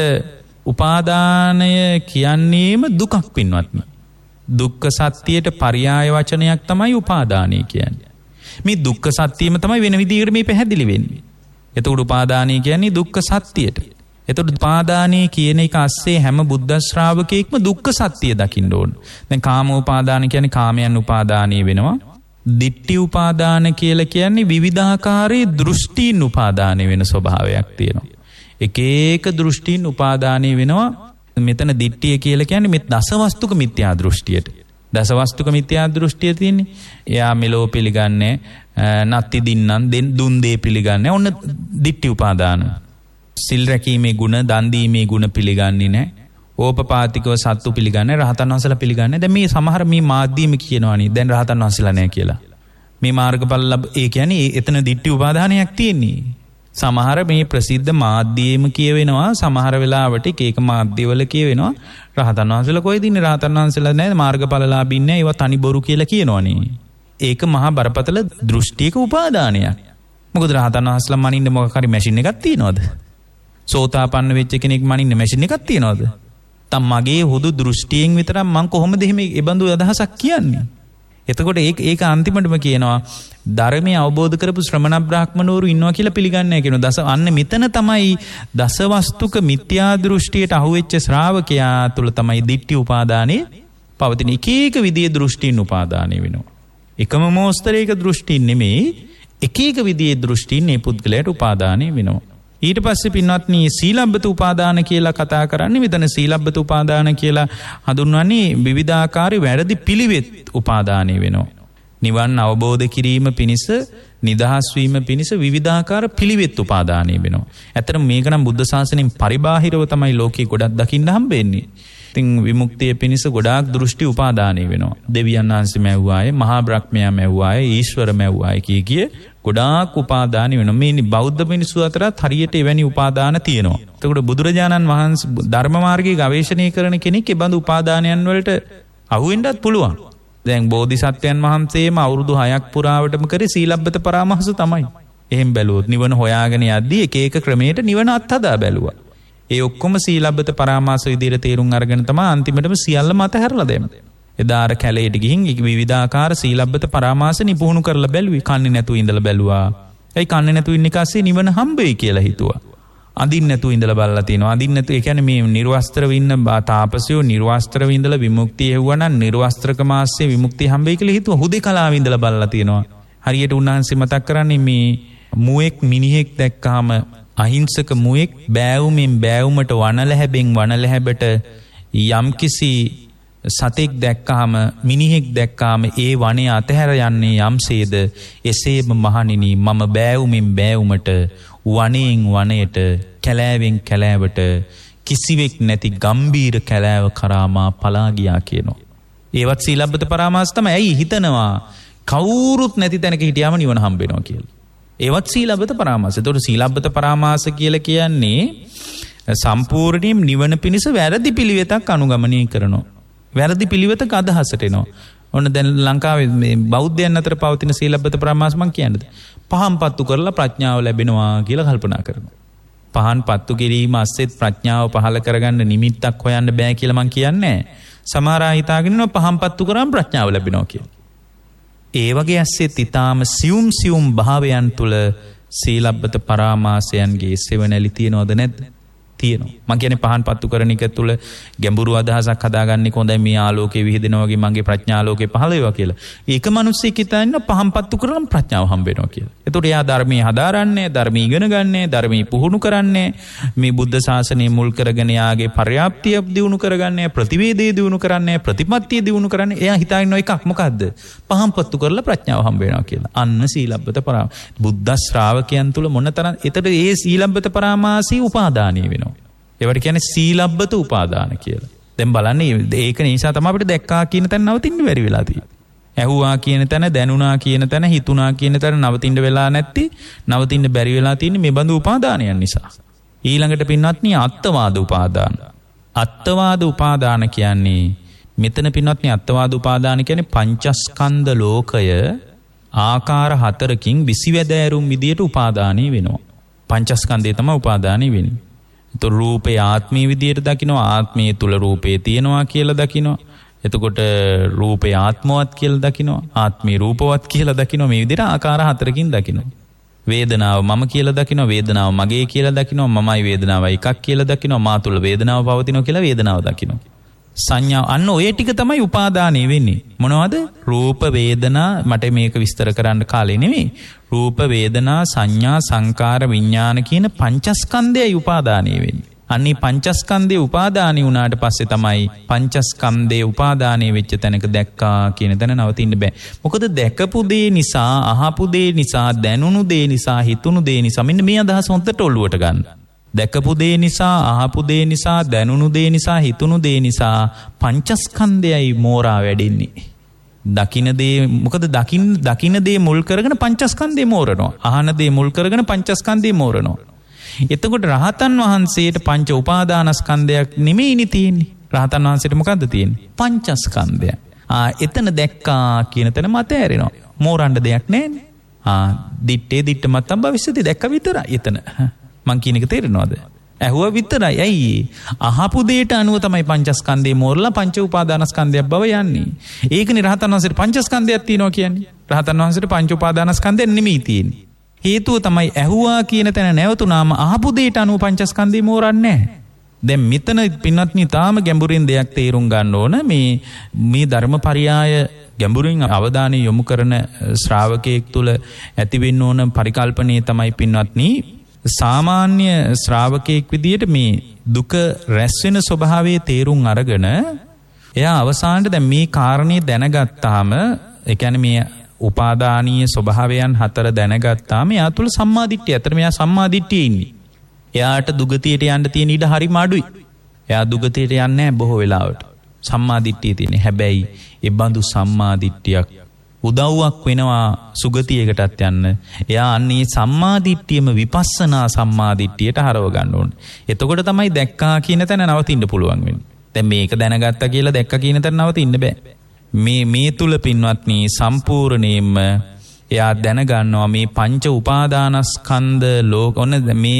උපාදානය කියන්නේම දුකක් පින්වත්නි. දුක්ඛ සත්‍යයට පర్యాయ වචනයක් තමයි උපාදානය කියන්නේ. මේ දුක්ඛ සත්‍යෙම තමයි වෙන විදිහකට මේ පැහැදිලි වෙන්නේ. එතකොට උපාදානය කියන්නේ දුක්ඛ සත්‍යයට. එතකොට උපාදානය කියන එක අස්සේ හැම බුද්ධ ශ්‍රාවකෙක්ම දුක්ඛ සත්‍ය දකින්න ඕන. දැන් කාම උපාදාන කියන්නේ කාමයන් උපාදානීය වෙනවා. දිට්ඨි උපාදාන කියලා කියන්නේ විවිධාකාරයේ දෘෂ්ටීන් උපාදානය වෙන ස්වභාවයක් තියෙනවා. එක එක දෘෂ්ටීන් උපාදානය වෙනවා. මෙතන දිට්ඨිය කියලා කියන්නේ මේ දසවස්තුක මිත්‍යා දෘෂ්ටියට. දසවස්තුක මිත්‍යා දෘෂ්ටිය තියෙන්නේ. එයා මෙලෝ පිළිගන්නේ නැත්ති දින්නම් දුන් දේ පිළිගන්නේ. ඔන්න දිට්ඨි උපාදාන. සිල් රැකීමේ ගුණ, දන් දීමේ ගුණ පිළිගන්නේ නැහැ. ඕපපාතිකව සත්තු පිළිගන්නේ, රහතන් වහන්සේලා පිළිගන්නේ. දැන් මේ සමහර මේ මාධ්‍යම කියනවානේ දැන් රහතන් වහන්සේලා නැහැ කියලා. මේ මාර්ගඵල ඒ කියන්නේ එතන දිට්ඨි උපාදානයක් තියෙන්නේ. සමහර මේ ප්‍රසිද්ධ මාධ්‍යම කියවෙනවා, සමහර වෙලාවට එක මාධ්‍යවල කියවෙනවා රහතන් වහන්සේලා කොහෙද ඉන්නේ? රහතන් වහන්සේලා නැහැ, මාර්ගඵලලාභින් නැහැ, ඒවා තනි බොරු කියලා කියනවනේ. ඒක මහා බරපතල දෘෂ්ටියක උපාදානයක්. මොකද රහතන් වහන්සේලා මනින්න මොකක් හරි මැෂින් එකක් තියනවද? සෝතාපන්න වෙච්ච කෙනෙක් මනින්න මැෂින් එකක් තියනවද? තම මගේ හුදු දෘෂ්ටියෙන් විතරක් මං කොහොමද එහෙම ඒ බඳු අදහසක් කියන්නේ? එතකොට ඒක අන්තිමටම කියනවා ධර්මය අවබෝධ කරපු ශ්‍රමණ බ්‍රාහ්මණවරු ඉන්නවා කියලා පිළිගන්නේ නැහැ කියනවා. අන්න මෙතන තමයි දසවස්තුක මිත්‍යා දෘෂ්ටියට අහුවෙච්ච ශ්‍රාවකයා තුල තමයි දිට්ඨි උපාදානේ පවතින. එක එක විදිහේ දෘෂ්ටීන් උපාදානේ වෙනවා. එකම මොස්තරයක දෘෂ්ටීන් නෙමෙයි, එක එක විදිහේ දෘෂ්ටීන් මේ පුද්ගලයාට උපාදානේ වෙනවා. ඊට පස්සේ පින්වත්නි සීලබ්බත උපාදාන කියලා කතා කරන්නේ. මෙතන සීලබ්බත උපාදාන කියලා හඳුන්වන්නේ විවිධාකාරී වැරදි පිළිවෙත් උපාදානය වෙනවා. නිවන් අවබෝධ කිරීම පිණිස, නිදහස් වීම පිණිස විවිධාකාර පිළිවෙත් උපාදානය වෙනවා. ඇත්තටම මේක නම් බුද්ධ ශාසනයෙන් පරිබාහිරව තමයි ලෝකේ ගොඩක් දකින්න හම්බෙන්නේ. ඉතින් විමුක්තිය පිණිස ගොඩාක් දෘෂ්ටි උපාදානය වෙනවා. දෙවියන් වහන්සේ මැව්වාය, මහා බ්‍රහ්මයා මැව්වාය, ඊශ්වර මැව්වාය කිය ගොඩාක් උපාදාන වෙනවා. මේ බෞද්ධ මිනිස්සු අතරත් හරියට එවැනි උපාදාන තියෙනවා. එතකොට බුදුරජාණන් වහන්සේ ධර්ම මාර්ගයේ ගවේෂණය කරන කෙනෙක් ඒ බඳු උපාදානයන් වලට අහු වෙන්නත් පුළුවන්. දැන් බෝධිසත්වයන් වහන්සේම අවුරුදු 6ක් පුරාවටම කරේ සීලබ්බත පරාමාස තමයි. එහෙම බැලුවොත් නිවන හොයාගෙන යද්දී එක එක ක්‍රමයකට නිවන අත්හදා බැලුවා. ඒ ඔක්කොම සීලබ්බත පරාමාස විදිහට තේරුම් අරගෙන තමයි අන්තිමටම සියල්ලම අතහැරලා දෙන්නේ. එදා අර කැලේට ගිහින් විවිධාකාර සීලබ්බත පරාමාස නිපුහුණු කරලා බැලුවේ. කන්නේ නැතුව ඉඳලා බැලුවා. ඒ කන්නේ නැතුව ඉන්න එකසේ නිවන හම්බෙයි කියලා හිතුවා. අඳින්න නැතුව ඉඳලා බලලා තිනවා. අඳින්න නැතුව ඒ කියන්නේ මේ නිර්වස්ත්‍රව ඉන්න තාපසයෝ නිර්වස්ත්‍රව ඉඳලා විමුක්තිය හෙව්වනම් නිර්වස්ත්‍රකමාස්සේ විමුක්තිය හම්බෙයි කියලා හිතුවා. හුදේකලාව ඉඳලා බලලා තිනවා. හරියට උන්වහන්සේ මතක් කරන්නේ මේ මුවෙක් මිනිහෙක් දැක්කාම අහිංසක මුවෙක් බෑවුමින් බෑවුමට වනලැහැබෙන් වනලැහැබට යම්කිසි සතෙක් දැක්කාම මිනිහෙක් දැක්කාම ඒ වනේ අතහැර යන්නේ යම්සේද එසේම මහණෙනි මම බෑවුමින් බෑවුමට වනයෙන් වනයට කැලෑවෙන් කැලෑවට කිසිවෙක් නැති ගම්බීර කැලෑව කරාමා පලා ගියා කියනවා. ඒවත් සීලබ්බත පරාමාස තමයි. ඇයි හිතනවා කවුරුත් නැති තැනක හිටියාම නිවන හම්බ වෙනවා කියලා. ඒවත් සීලබ්බත පරාමාස. ඒතකොට සීලබ්බත පරාමාස කියලා කියන්නේ සම්පූර්ණයෙන් නිවන පිණිස වැරදි පිළිවෙතක් අනුගමනය කරනවා. වැරදි පිළිවෙතක අදහසට එනවා. ඔන්න දැන් ලංකාවේ මේ බෞද්ධයන් අතර පවතින සීලබ්බත පරාමාස මං කියන්නේ. පහන් පත්තු කරලා ප්‍රඥාව ලැබෙනවා කියලා කල්පනා කරනවා. පහන් පත්තු කිරීම අස්සෙත් ප්‍රඥාව පහළ කරගන්න නිමිත්තක් හොයන්න බෑ කියලා මං කියන්නේ. සමහර අය හිතාගෙන ඉන්නවා පහන් පත්තු කරාම ප්‍රඥාව ලැබෙනවා කියලා. ඒ වගේ ඇස්සෙත් ඊටාම සියුම් භාවයන් තුල සීලබ්බත පරාමාසයන්ගේ සෙවණැලි තියනවද නැද්ද? තියෙනවා. මම කියන්නේ පහන් පත්තු කරන එක තුල ගැඹුරු අදහසක් හදාගන්නේ කොහොඳයි මේ ආලෝකයේ විහිදෙනවා වගේ මගේ ප්‍රඥාලෝකේ පහළ වේවා කියලා. ඒක මිනිස්සෙක් හිතන පහන් පත්තු කරලම ප්‍රඥාව හම්බ වෙනවා කියලා. ඒතකොට එයා ධර්මයේ හදාරන්නේ, ධර්මයේ ඉගෙන ගන්නෑ, ධර්මයේ පුහුණු කරන්නේ, මේ බුද්ධ ශාසනය මුල් කරගෙන යාගේ පර්යාප්තිය දියුණු කරගන්නේ, ප්‍රතිවේදයේ දියුණු කරන්නේ, ප්‍රතිපත්තිය දියුණු කරන්නේ. එයා හිතාගෙන එකක් මොකද්ද? පහන් පත්තු කරලා ප්‍රඥාව හම්බ වෙනවා කියලා. අන්න සීලබ්බත පරාම. බුද්ධ ශ්‍රාවකයන් තුල මොනතරම් එතකොට ඒ සීලබ්බත පරාමාසී උපාදානිය වෙනවා. ඒවට කියන්නේ සීලබ්බත උපාදාන කියලා. දැන් බලන්න ඒක නිසා තමයි අපිට දැක්කා කියන තැන නවතින්න බැරි වෙලා තියෙන්නේ. ඇහුවා කියන තැන, දැනුණා කියන තැන, හිතුණා කියන තැන නවතින්න වෙලා නැති, නවතින්න බැරි වෙලා තියෙන්නේ මේ බඳු උපාදානයන් නිසා. ඊළඟට පින්වත්නි අත්වාද උපාදාන. අත්වාද උපාදාන කියන්නේ මෙතන පින්වත්නි අත්වාද උපාදාන කියන්නේ පංචස්කන්ධ ලෝකය ආකාර හතරකින් විසිවැදෑරුම් විදියට උපාදානී වෙනවා. පංචස්කන්ධය තමයි උපාදානී වෙන්නේ. તો රූපේ ආත්මීය විදියට දකිනවා, ආත්මයේ තුල රූපේ තියෙනවා කියලා දකිනවා. එතකොට රූපේ ආත්මවත් කියලා දකිනවා, ආත්මී රූපවත් කියලා දකිනවා. මේ විදිහට ආකාර හතරකින් දකිනවා. වේදනාව මම කියලා දකිනවා, වේදනාව මගේ කියලා දකිනවා, මමයි වේදනාවයි එකක් කියලා දකිනවා, මා තුල වේදනාව පවතිනවා කියලා වේදනාව දකිනවා. සංඥා අන්න ඔය ටික තමයි උපාදානෙ වෙන්නේ. මොනවද? රූප වේදනා මට මේක විස්තර කරන්න කාලේ නෙමෙයි. රූප වේදනා සංඥා සංකාර විඥාන කියන පංචස්කන්ධයයි උපාදානෙ වෙන්නේ. අන්නේ පංචස්කන්ධේ උපාදානි වුණාට පස්සේ තමයි පංචස්කන්ධේ උපාදානය වෙච්ච තැනක දැක්කා කියන තැන නවතින්න බෑ. මොකද දැකපු දේ නිසා, අහපු දේ නිසා, දැනුණු දේ නිසා, හිතුණු දේ නිසා මෙන්න මේ අදහස හොඳට ඔළුවට ගන්න. දැකපු දේ නිසා, අහපු දේ නිසා, දැනුණු දේ නිසා, හිතුණු දේ නිසා පංචස්කන්ධයයි මෝරා වැඩෙන්නේ. දකින්න දේ මොකද දකින්න දේ මුල් කරගෙන පංචස්කන්ධේ මෝරනවා. අහන දේ මුල් කරගෙන පංචස්කන්ධේ මෝරනවා. එතකොට රහතන් වහන්සේට පංච උපාදානස්කන්ධයක් නෙමෙයිනි තියෙන්නේ. රහතන් වහන්සේට මොකද්ද තියෙන්නේ? පංචස්කන්ධය. එතන දැක්කා කියන තැන මත ඇරෙනවා. මෝරන්න දෙයක් නැහැනේ. දිත්තේ දිත්ත මත්තම් භවිෂ්‍යති දැක්ක විතරයි එතන. මං කියන එක තේරෙනවද? ඇහුවා විතරයි. ඇයි? අහපු දෙයට අනුව තමයි පංචස්කන්ධේ මෝරලා පංච උපාදානස්කන්ධයක් බව යන්නේ. ඒකනේ රහතන් වහන්සේට පංචස්කන්ධයක් තියෙනවා කියන්නේ. රහතන් වහන්සේට පංච උපාදානස්කන්ධයක් නෙමෙයි තියෙන්නේ. හේතුව තමයි ඇහුවා කියන තැන නැවතුනාම අහපු දෙයට අනුව පංචස්කන්ධේ මෝරන්නේ නැහැ. දැන් මෙතන පින්වත්නි තාම ගැඹුරින් දෙයක් තේරුම් ගන්න ඕන. මේ ධර්මපරියාය ගැඹුරින් අවධානය යොමු කරන ශ්‍රාවකයෙක් තුළ ඇතිවෙන්න ඕන පරිකල්පනයේ තමයි පින්වත්නි සාමාන්‍ය ශ්‍රාවකයෙක් විදියට මේ දුක රැස් වෙන ස්වභාවයේ තේරුම් අරගෙන එයා අවසානට දැන් මේ කාරණේ දැනගත්තාම ඒ කියන්නේ මේ උපාදානීය ස්වභාවයන් හතර දැනගත්තාම එයා තුළ සම්මාදිට්ඨිය. අතර මෙයා සම්මාදිට්ඨියේ ඉන්නේ. එයාට දුගතියට යන්න තියෙන ඉඩ හරිම අඩුයි. එයා දුගතියට යන්නේ නැහැ බොහෝ වෙලාවට. සම්මාදිට්ඨිය තියෙන්නේ. හැබැයි ඒ බඳු සම්මාදිට්ඨියක් උදව්වක් වෙනවා සුගතියකටත් යන්න. එයා අන්නේ සම්මාදිට්ඨියම විපස්සනා සම්මාදිට්ඨියට හරව ගන්න ඕනේ. එතකොට තමයි දැක්කා කියන තැන නවතින්න පුළුවන් වෙන්නේ. දැන් මේක දැනගත්තා කියලා දැක්කා කියන තැන නවතින්න බෑ. මේ තුල පින්වත්නි සම්පූර්ණයෙන්ම එයා දැනගන්නවා මේ පංච උපාදානස්කන්ධ ලෝක ඔන්න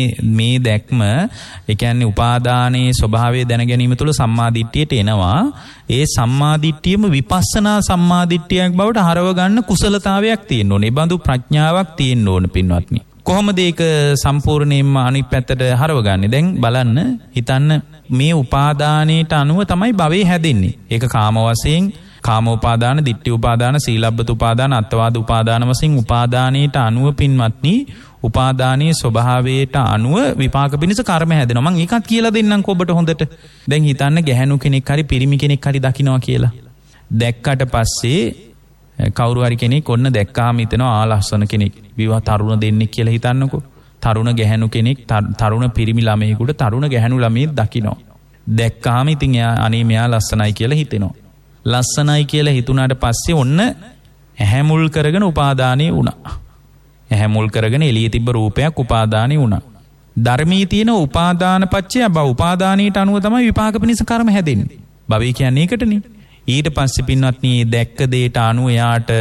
මේ දැක්ම ඒ කියන්නේ උපාදානයේ ස්වභාවය දැන ගැනීම තුළ සම්මාදිට්ඨියට එනවා. ඒ සම්මාදිට්ඨියම විපස්සනා සම්මාදිට්ඨියක් බවට හරව ගන්න කුසලතාවයක් තියෙන්න ඕනේ. ඒ බඳු ප්‍රඥාවක් තියෙන්න ඕන පින්වත්නි. කොහොමද ඒක සම්පූර්ණයෙන්ම අනිත් පැත්තට හරවගන්නේ? දැන් බලන්න හිතන්න මේ උපාදානයට අනුව තමයි භවය හැදෙන්නේ. ඒක කාම වශයෙන් කාමෝපාදාන, ditthi උපාදාන, සීලබ්බත උපාදාන, අත්වාද උපාදාන වශයෙන් උපාදානයට අනුව පින්වත්නි උපාදානයේ ස්වභාවයට අනුව විපාක පිණිස කර්ම හැදෙනවා. මම ඒකත් කියලා දෙන්නම් ඔබට හොඳට. දැන් හිතන්න ගැහැණු කෙනෙක් හරි පිරිමි කෙනෙක් හරි දකින්නවා කියලා. දැක්කට පස්සේ කවුරු හරි කෙනෙක් ඔන්න දැක්කාම හිතනවා ලස්සන කෙනෙක්. විවාහ තරුණ දෙන්නෙක් කියලා හිතන්නකෝ. තරුණ ගැහැණු කෙනෙක් තරුණ පිරිමි ළමයෙකුට තරුණ ගැහැණු ළමයෙක් දකින්නවා. දැක්කාම ඉතින් එයා අනේ මෙයා ලස්සනයි කියලා හිතෙනවා. ලස්සනයි කියලා හිතුණාට පස්සේ ඔන්න ඇහැ මුල් කරගෙන උපාදානෙ වුණා. ඇහැ මුල් කරගෙන එළියේ තිබ්බ රූපයක් උපාදානෙ වුණා. ධර්මයේ තියෙන උපාදාන පත්‍ය භව උපාදානයට අනුව තමයි විපාක පිණිස කර්ම හැදෙන්නේ. භවය කියන්නේ ඒකටනේ. ඊට පස්සේ පින්වත්නි දැක්ක දේට අනුව එයාට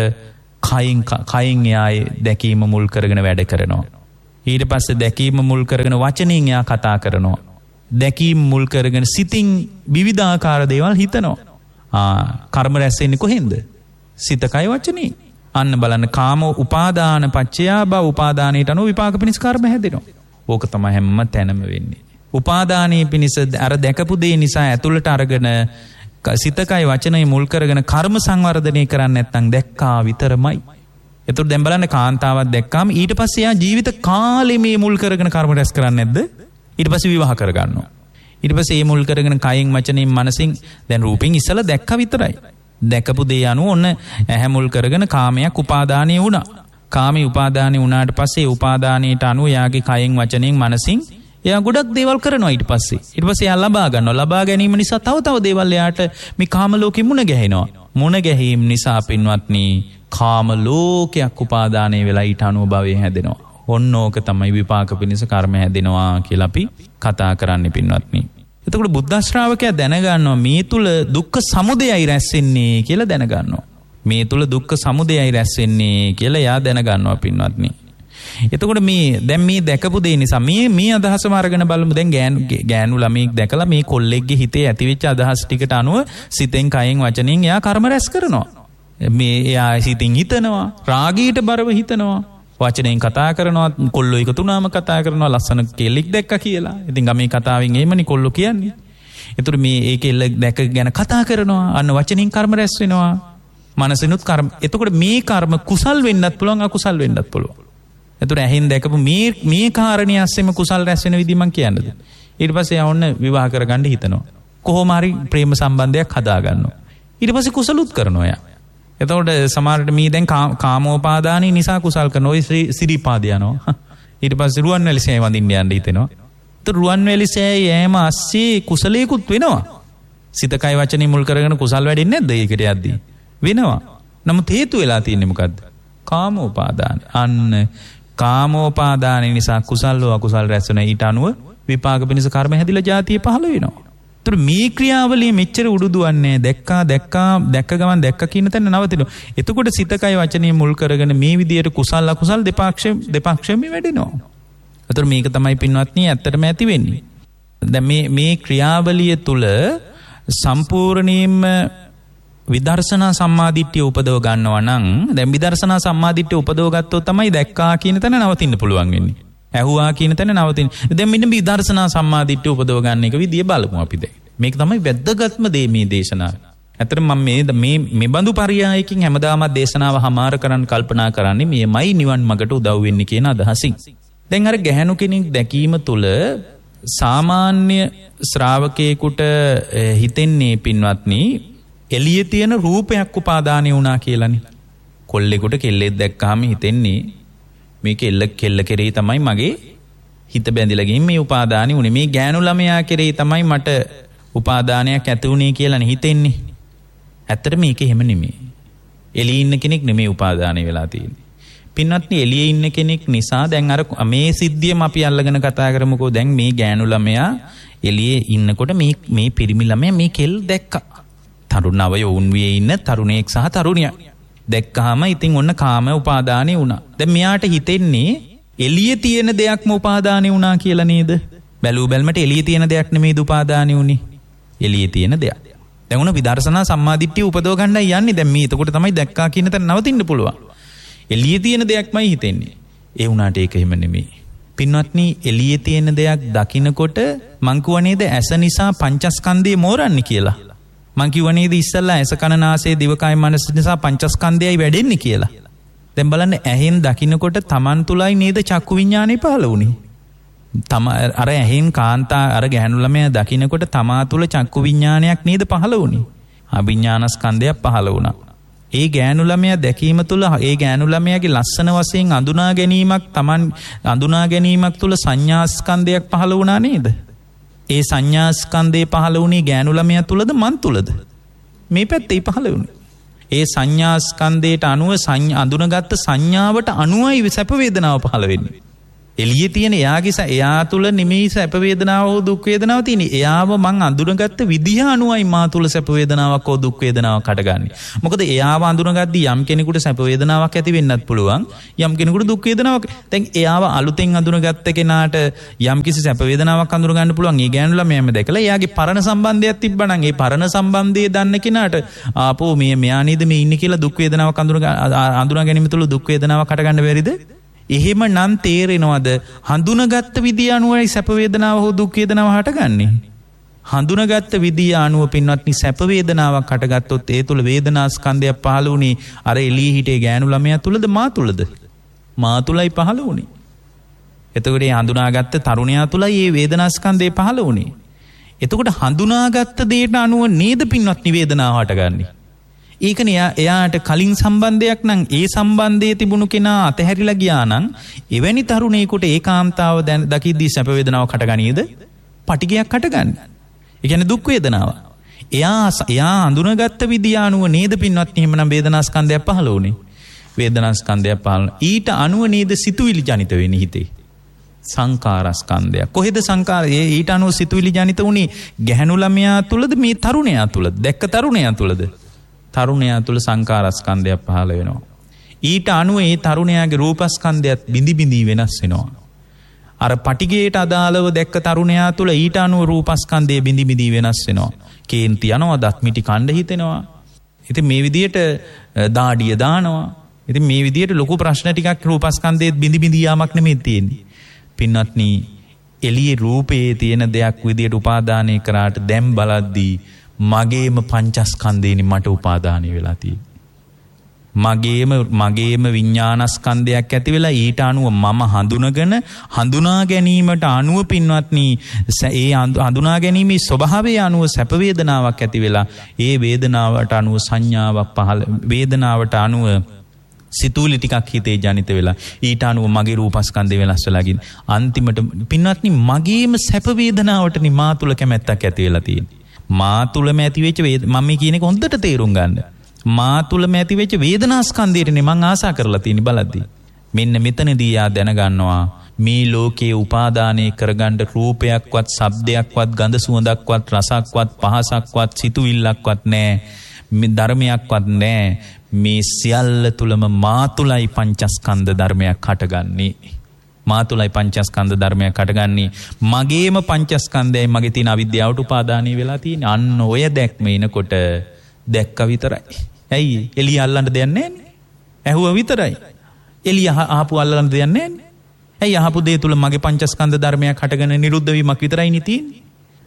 කයින් එයා දැකීම මුල් කරගෙන වැඩ කරනවා. ඊට පස්සේ දැකීම මුල් කරගෙන වචනෙන් එයා කතා කරනවා. දැකීම මුල් කරගෙන සිතින් විවිධාකාර දේවල් හිතනවා. කර්ම රැස් වෙන්නේ කොහෙන්ද? සිත කය වචනේ. අන්න බලන්න කාම උපාදාන පච්චයා බව උපාදානයට අනුව විපාක පිණිස කර්ම හැදෙනවා. ඕක තමයි හැම තැනම වෙන්නේ. උපාදානයේ පිණිස අර දැකපු දේ නිසා ඇතුළට අරගෙන සිත කය වචනේ මුල් කරගෙන කර්ම සංවර්ධනය කරන්නේ නැත්නම් දැක්කා විතරමයි. එතකොට දැන් බලන්න කාන්තාවක් දැක්කාම ඊට පස්සේ යා ජීවිත කාලෙ මේ මුල් කරගෙන කර්ම රැස් කරන්නේ නැද්ද? ඊට පස්සේ විවාහ කරගන්නවා. ඊට පස්සේ මේ මුල් කරගෙන කයින් වචනෙන් මනසින් දැන් රූපෙන් ඉස්සලා දැක්කා විතරයි. දැකපු දේ අනුව ඔන්න ඇහැ මුල් කරගෙන කාමයක් උපාදානය වුණා. කාමී උපාදානය වුණාට පස්සේ උපාදානයට අනුව යාගේ කයින් වචනෙන් මනසින් එයා ගොඩක් දේවල් කරනවා. ඊට පස්සේ එයා ලබා ගන්නවා. ලබා ගැනීම නිසා තව දේවල් එයාට මේ කාම ලෝකෙ මුණ ගැහෙනවා. මුණ ගැහිම් නිසා පින්වත්නි කාම ලෝකයක් උපාදානය වෙලා ඊට අනුව භවය හැදෙනවා. ඔන්න ඕක තමයි විපාක පිණිස කර්ම හැදෙනවා කියලා අපි කතා කරන්නේ පින්වත්නි. එතකොට බුද්ධ ශ්‍රාවකයා දැනගන්නවා මේ තුල දුක්ඛ සමුදයයි රැස් වෙන්නේ කියලා දැනගන්නවා. මේ තුල දුක්ඛ සමුදයයි රැස් වෙන්නේ කියලා එයා දැනගන්නවා පින්වත්නි. එතකොට දැන් මේ දැකපු දේ නිසා මේ අදහසම අරගෙන බලමු. දැන් ගෑනු ළමෙක් දැකලා මේ කොල්ලෙක්ගේ හිතේ ඇතිවෙච්ච අදහස් ටිකට අනුව සිතෙන් කයෙන් වචනෙන් එයා කර්ම රැස් කරනවා. මේ එයා සිතින් හිතනවා, රාගීට බරව හිතනවා, වචනෙන් කතා කරනවා, කොල්ලෝ එකතු වුණාම කතා කරනවා, ලස්සන කෙල්ලෙක් දැක්කා කියලා. ඉතින් ගමේ කතාවෙන් එහෙමනේ කොල්ලෝ කියන්නේ. ඒතර ඒ කෙල්ල දැක ගැන කතා කරනවා, අන්න වචනෙන් කර්ම රැස් වෙනවා. මනසිනුත් කර්ම. එතකොට මේ කර්ම කුසල් වෙන්නත් පුළුවන්, අකුසල් වෙන්නත් පුළුවන්. එතකොට ඇහෙන් දැකපු මේ කාරණිය ඇස්සෙම කුසල් රැස් වෙන විදිහ මං කියන්නද? ඊට පස්සේ යා ඔන්න විවාහ කරගන්න හිතනවා. කොහොම හරි ප්‍රේම සම්බන්ධයක් හදා ගන්නවා. ඊට පස්සේ කුසලුත් කරනවා යා. එතකොට සමහරට මේ දැන් කාමෝපාදානී නිසා කුසල් කරන ඔය සිරිපාද යනවා. ඊට පස්සේ රුවන්වැලි සෑය වඳින්න යන්න හිතෙනවා. ඒතර රුවන්වැලි සෑය යෑම ASCII කුසලයකුත් වෙනවා. සිත කය වචනේ මුල් කරගෙන කුසල් වැඩෙන්නේ නැද්ද ඒකට යද්දී? වෙනවා. නමුත් හේතු වෙලා තියෙන්නේ මොකද්ද? කාමෝපාදාන. අන්න කාමෝපාදාන නිසා කුසල් හෝ අකුසල් රැස් වෙන ඊට අනුව විපාක පිණිස කර්ම හැදිලා ජාතිය පහළ වෙනවා. ඒතර මේ ක්‍රියාවලිය මෙච්චර උඩුදුවන්නේ දැක්ක ගමන් දැක්ක කියන තැන නවතිනවා. එතකොට සිත කය වචනේ මුල් කරගෙන මේ විදියට කුසල් අකුසල් දෙපාක්ෂයෙන්ම වැඩෙනවා. ඒතර මේක තමයි පින්වත්නි ඇත්තටම ඇති වෙන්නේ. දැන් මේ ක්‍රියාවලිය තුල සම්පූර්ණයෙන්ම විදර්ශනා සම්මාදිට්ඨිය උපදව ගන්නවා නම් දැන් විදර්ශනා සම්මාදිට්ඨිය උපදව ගත්තොත් තමයි දැක්කා කියන තැන නවතින්න පුළුවන් වෙන්නේ. ඇහුවා කියන තැන නවතින්න. දැන් මෙන්න විදර්ශනා සම්මාදිට්ඨිය උපදව ගන්න එක විදිය බලමු අපි දැන්. මේක තමයි වැදගත්ම දේ මේ දේශනාව. ඇත්තටම මම මේ බඳු පරියායකින් හැමදාම දේශනාව හමාර කරන්න කල්පනා කරන්නේ මේමයි නිවන් මගට උදව් වෙන්නේ කියන අදහසින්. දැන් අර ගැහැණු කෙනෙක් දැකීම තුළ සාමාන්‍ය ශ්‍රාවකයෙකුට හිතෙන්නේ පින්වත්නි එළියේ තියෙන රූපයක් උපාදානය වුණා කියලානේ. කොල්ලෙකුට කෙල්ලෙක් දැක්කහම හිතෙන්නේ මේ කෙල්ල කෙරෙහි තමයි මගේ හිත බැඳිලා ගින් මේ උපාදානය වුණේ. මේ ගෑනු ළමයා කෙරෙහි තමයි මට උපාදානයක් ඇති වුණේ කියලානේ හිතෙන්නේ. ඇත්තට මේක එහෙම නෙමෙයි. එළියේ ඉන්න කෙනෙක් නෙමෙයි උපාදානය වෙලා තියෙන්නේ. පින්වත්නි එළියේ ඉන්න කෙනෙක් නිසා දැන් අර මේ සිද්ධියම අපි අල්ලගෙන කතා කරමුකෝ. දැන් මේ ගෑනු ළමයා එළියේ ඉන්නකොට මේ පිරිමි ළමයා මේ කෙල් දැක්කා. තරුණව යොවුන් වියේ ඉන්න තරුණයෙක් සහ තරුණියක් දැක්කහම ඉතින් ඔන්න කාම උපාදානෙ වුණා. දැන් මෙයාට හිතෙන්නේ එළියේ තියෙන දෙයක්ම උපාදානෙ වුණා කියලා නේද? බැලූ බැලමට එළියේ තියෙන දෙයක් නෙමෙයි උපාදානෙ වුනේ. එළියේ තියෙන දෙයක්. දැන් උන විදර්ශනා සම්මාදිට්ඨිය උපදව ගන්නයි යන්නේ. දැන් මේ එතකොට තමයි දැක්කා කියන තැන නවතින්න පුළුවන්. එළියේ තියෙන දෙයක්මයි හිතෙන්නේ. ඒ වුණාට ඒක එහෙම නෙමෙයි. පින්වත්නි එළියේ තියෙන දෙයක් දකින්නකොට මං කියව නේද ඇස නිසා පංචස්කන්ධය මෝරන්නේ කියලා. මං කිව්ව නේද ඉස්සල්ලා ඇස කන නාසය දිවකය මනස නිසා පංචස්කන්ධයයි වැඩෙන්නේ කියලා. දැන් බලන්න ඇහෙන් දකින්නකොට Taman තුලයි නේද චක්කු විඥානෙ පහළ වුනේ. අර ඇහෙන් කාන්තා අර ගැහණු ළමයා දකින්නකොට තමා තුල චක්කු විඥානයක් නේද පහළ වුනේ. අභිඥානස්කන්ධයක් පහළ වුණා. ඒ ගැහණු ළමයා දැකීම තුල ඒ ගැහණු ළමයාගේ ලස්සන වශයෙන් අඳුනා ගැනීමක් Taman අඳුනා ගැනීමක් තුල සංඥාස්කන්ධයක් පහළ වුණා නේද? ඒ සංඥාස්කන්ධේ පහළ වුණේ ගෑනු ළමයා තුලද මන් තුලද? මේ පැත්තේ පහළ වුණේ. ඒ සංඥාස්කන්ධයට අනුව අඳුනගත්ත සංඥාවට අනුවයි සැප වේදනාව පහළ වෙන්නේ. එළියේ තියෙන එයා තුල නෙමෙයි සැප වේදනාව හෝ දුක් වේදනාව තියෙන්නේ. එයාව මං අඳුනගත්ත විදිහ අනුවයි මා තුල සැප වේදනාවක් හෝ දුක් වේදනාවක් හටගන්නේ. මොකද එයාව අඳුනගද්දී යම් කෙනෙකුට සැප වේදනාවක් ඇති වෙන්නත් පුළුවන්. යම් කෙනෙකුට දුක් වේදනාවක්. දැන් එයාව අලුතෙන් අඳුනගත්ත කෙනාට යම් කිසි සැප වේදනාවක් අඳුනගන්න පුළුවන්. ඒ ගෑනු ළමයාම දැකලා එයාගේ පරණ සම්බන්ධයක් තිබ්බනම් ඒ පරණ සම්බන්ධය දන්න කෙනාට ආපෝ මෙයා නේද මේ ඉන්නේ කියලා දුක් වේදනාවක් අඳුනා ගැනීම තුළ දුක් වේදනාවක් හටගන්න බැරිද? එහෙම නම් තේරෙනවද හඳුනගත්ත විදිය අනුවයි සැප වේදනාව හෝ දුක් වේදනාව හටගන්නේ. හඳුනගත්ත විදිය අනුව පින්වත්නි සැප වේදනාවක් හටගත්තොත් ඒ තුල වේදනා ස්කන්ධයක් පහළ වුණේ අර එළියේ හිටේ ගෑනු ළමයා තුලද මා තුලද? මා තුලයි පහළ වුණේ. එතකොට මේ හඳුනාගත්ත තරුණයා තුලයි මේ වේදනා ස්කන්ධය පහළ වුණේ. එතකොට හඳුනාගත්ත දෙයට අනුව නේද පින්වත්නි වේදනාව හටගන්නේ. ඒකනේ එයාට කලින් සම්බන්ධයක් නම් ඒ සම්බන්ධයේ තිබුණු කෙනා අතහැරිලා ගියා නම් එවැනි තරුණයෙකුට ඒකාන්තාව දකිද්දී සැප වේදනාවක් හටගනීද? පටිගයක් හටගන්නේ. ඒ කියන්නේ දුක් වේදනාව. එයා අඳුනගත්ත විදිය අනුව නේද පින්වත්නි එහෙමනම් වේදනා ස්කන්ධයක් පහළ වුණේ. වේදනා ස්කන්ධයක් පහළ. ඊට අනුව නේද සිතුවිලි ජනිත වෙන්නේ හිතේ. සංකාර ස්කන්ධයක්. කොහෙද සංකාර? ඊට අනුව සිතුවිලි ජනිත වුණේ ගැහණු ළමයා තුලද මේ තරුණයා තුලද? දැක්ක තරුණයා තුලද? තරුණයා තුල සංකාරස්කන්ධයක් පහළ වෙනවා. ඊට අනුව ඒ තරුණයාගේ රූපස්කන්ධයත් බිඳි බිඳි වෙනස් වෙනවා. අර පටිගයට අදාළව දැක්ක තරුණයා තුල ඊට අනුව රූපස්කන්ධය බිඳි බිඳි වෙනස් වෙනවා. කේන්ති යනවා, දත් මිටි කණ්ඩ හිතෙනවා. ඉතින් මේ විදියට දාඩිය දානවා. ඉතින් මේ විදියට ලොකු ප්‍රශ්න ටිකක් රූපස්කන්ධයේ බිඳි බිඳි යාමක් නෙමෙයි තියෙන්නේ. පින්වත්නි, එළියේ රූපයේ තියෙන දෙයක් විදියට උපාදානය කරාට දැන් බලද්දී මගේම පංචස්කන්ධේනි මට උපාදානය වෙලා තියෙන්නේ. මගේම විඥානස්කන්ධයක් ඇති වෙලා ඊට අනුව මම හඳුනා ගැනීමට අනුව පින්වත්නි ඒ හඳුනා ගැනීමේ ස්වභාවය අනුව සැප වේදනාවක් ඇති වෙලා ඒ වේදනාවට අනුව සංඥාවක් පහළ වේදනාවට අනුව සිතුවිලි ටිකක් හිතේ ජනිත වෙලා ඊට අනුව මගේ රූපස්කන්ධය වෙනස් වෙලා ගින් අන්තිමට පින්වත්නි මගේම සැප වේදනාවටනි මා තුල කැමැත්තක් ඇති වෙලා තියෙන්නේ. මා තුලම ඇති වෙච්ච මම කියන එක හොඳට තේරුම් ගන්න. මා තුලම ඇති වෙච්ච වේදනා ස්කන්ධයටනේ මං ආසා කරලා තියෙන්නේ බලද්දී. මෙන්න මෙතනදී යා දැනගන්නවා මේ ලෝකයේ උපාදානය කරගන්න රූපයක්වත්, ශබ්දයක්වත්, ගඳ සුවඳක්වත්, රසක්වත්, පහසක්වත්, සිතුවිල්ලක්වත් නැහැ. මේ ධර්මයක්වත් නැහැ. මේ සියල්ල තුලම මා තුලයි පංචස්කන්ධ ධර්මයක් හටගන්නේ. මා තුලයි පංචස්කන්ධ ධර්මයක් හටගන්නේ. මගේම පංචස්කන්ධයයි මගේ තියෙන අවිද්‍යාවට උපාදානය වෙලා තියෙන්නේ. අන්න ඔය දැක්ම එනකොට දැක්ක විතරයි. ඇයි? එළිය අල්ලන්න දෙයක් නැන්නේ. ඇහුවා විතරයි. එළිය ආපු අල්ලන්න දෙයක් නැන්නේ. ඇයි? ආපු දේ තුල මගේ පංචස්කන්ධ ධර්මයක් හටගෙන නිරුද්ධ වීමක් විතරයි නේ තියෙන්නේ.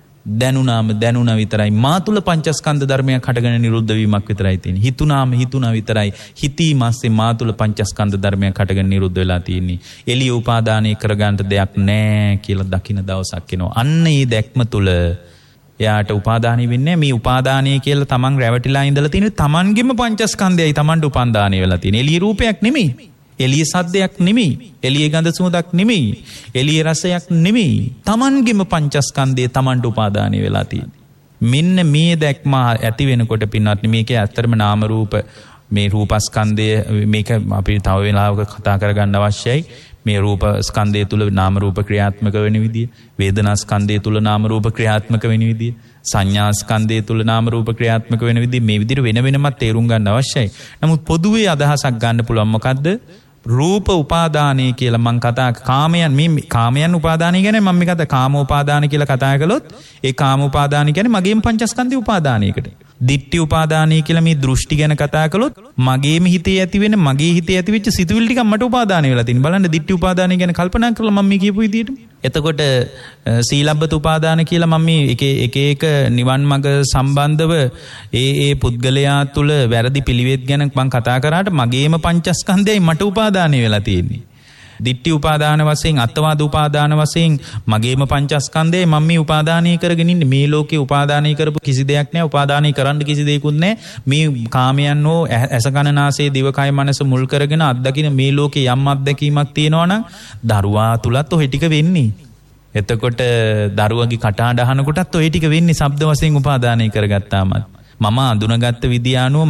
දැනුණා විතරයි. මා තුල පංචස්කන්ධ ධර්මයක් හටගෙන නිරුද්ධ වීමක් විතරයි තියෙන්නේ. හිතුණා විතරයි. හිතීමස්සේ මා තුල පංචස්කන්ධ ධර්මයක් හටගෙන නිරුද්ධ වෙලා තියෙන්නේ. එළිය උපාදානය කරගන්න දෙයක් නැහැ කියලා දකින දවසක් එනවා. අන්න ඒ දැක්ම තුල එයාට උපාදානය වෙන්නේ මේ උපාදානය කියලා තමන් රැවටිලා ඉඳලා තියෙන තමන්ගෙම පංචස්කන්ධයයි තමන්ට උපාදානය වෙලා තියෙන්නේ. එළිය රූපයක් නෙමෙයි. එළිය සද්දයක් නෙමෙයි. එළිය ගඳ සුවඳක් නෙමෙයි. එළිය රසයක් නෙමෙයි. තමන්ගෙම පංචස්කන්ධය තමන්ට උපාදානය වෙලා තියෙන්නේ. මෙන්න මේ දැක්ම ඇති වෙනකොට පින්වත්නි මේකේ ඇත්තටම නාම රූප මේ රූපස්කන්ධය මේක අපි තව වෙලාවක කතා කරගන්න අවශ්‍යයි. මේ රූප ස්කන්ධය තුල නාම රූප ක්‍රියාත්මක වෙන විදිය, වේදනා ස්කන්ධය තුල නාම රූප ක්‍රියාත්මක වෙන විදිය, සංඥා ස්කන්ධය තුල නාම රූප ක්‍රියාත්මක වෙන විදිය මේ විදිහට වෙන වෙනමත් තේරුම් ගන්න අවශ්‍යයි. නමුත් පොදුවේ අදහසක් ගන්න පුළුවන් මොකද්ද? රූප උපාදානය කියලා මම කතා කාමයන් උපාදානය ගැන මම මේ කතා කාම උපාදාන කියලා කතා කළොත් ඒ කාම උපාදාන කියන්නේ මගේම පංචස්කන්ධය උපාදානයකට. දිට්ඨි උපාදානය කියලා මේ දෘෂ්ටි ගැන කතා කළොත් මගේම හිතේ ඇති වෙන මගේ හිතේ ඇති වෙච්ච සිතුවිලි ටික මට උපාදානය වෙලා තියෙනවා. බලන්න දිට්ඨි උපාදානය ගැන කල්පනා කරලා මම මේ කියපු විදිහට. එතකොට සීලබ්බත උපාදාන කියලා මම මේ එක නිවන් මඟ සම්බන්ධව ඒ පුද්ගලයා තුල වැරදි පිළිවෙත් ගැන මම කතා කරාට මගේම පංචස්කන්ධයයි මට උපාදානය වෙලා තියෙන්නේ. දිට්ඨි උපාදාන වශයෙන්, අත්වාද උපාදාන වශයෙන් මගේම පංචස්කන්ධයයි මම මේ උපාදානය කරගෙන ඉන්නේ. මේ ලෝකේ උපාදානය කරපු කිසි දෙයක් නැහැ. උපාදානය කරන්න කිසි දෙයක්වත් නැහැ. මේ කාමයන් හෝ ඇස කන නාසය දිවකය මනස මුල් කරගෙන අත්දකින්න මේ ලෝකේ යම් අත්දැකීමක් තියෙනවා නම් දරුවා තුලත් ඔය ටික වෙන්නේ. එතකොට දරුවගේ කටහඬ අහනකොටත් ඔය ටික වෙන්නේ ශබ්ද වශයෙන් උපාදානය කරගත්තාමත්. මම අඳුනගත්ත විදිය අනුව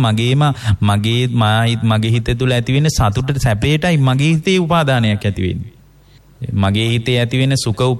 මගේ හිත තුළ ඇති වෙන සතුටට සැපේටයි මගේ හිතේ උපාදානයක් ඇති වෙන්නේ. මගේ හිතේ ඇති වෙන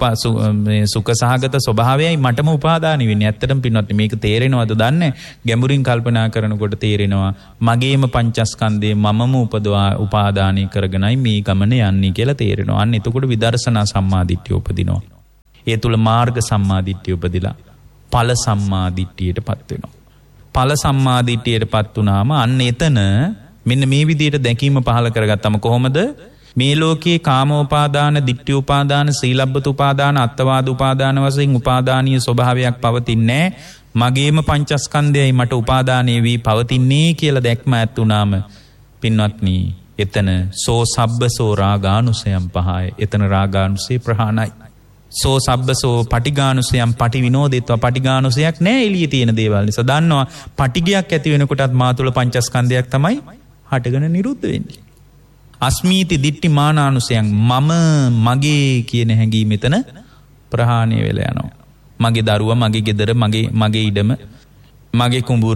සුඛ සහගත ස්වභාවයයි මටම උපාදානි වෙන්නේ. ඇත්තටම පින්වත්නි මේක තේරෙනවද දන්නේ? ගැඹුරින් කල්පනා කරනකොට තේරෙනවා මගේම පංචස්කන්ධේ මමම උපාදානය කරගෙනයි මේ ගමන යන්නේ කියලා තේරෙනවා. අන්න එතකොට විදර්ශනා සම්මාදිට්ඨිය උපදිනවා. ඒ තුල මාර්ග සම්මාදිට්ඨිය උපදිලා ඵල සම්මාදිට්ඨියටපත් වෙනවා. ඵල සම්මාදිට්ඨියටපත් වුණාම අන්න එතන මෙන්න මේ විදිහට දැකීම පහල කරගත්තම කොහොමද? මේ ලෝකයේ කාමෝපාදාන, ditthi උපාදාන, සීලබ්බත උපාදාන, අත්තවාද උපාදාන වශයෙන් උපාදානීය ස්වභාවයක් පවතින්නේ මගේම පංචස්කන්ධයයි මට උපාදානය වී පවතින්නේ කියලා දැක්ම ඇතුණාම පින්වත්නි එතන සෝ සබ්බසෝ රාගානුසයම් පහය. එතන රාගානුසය ප්‍රහාණයි. සෝ සබ්බසෝ පටිඝානුසයම් පටිවිනෝදෙත්වා. පටිඝානුසයක් නෑ එළියේ තියෙන දේවල් නිසා. දන්නවා පටිඝයක් ඇති වෙනකොටත් මා තුළ පංචස්කන්ධයක් තමයි හටගෙන නිරුද්ධ වෙන්නේ. අස්මීති දිට්ඨි මානානුසයන් මම මගේ කියන හැඟීම එතන ප්‍රහාණය වෙලා යනවා. මගේ දරුවා, මගේ ගෙදර, මගේ ඉඩම, මගේ කුඹුර,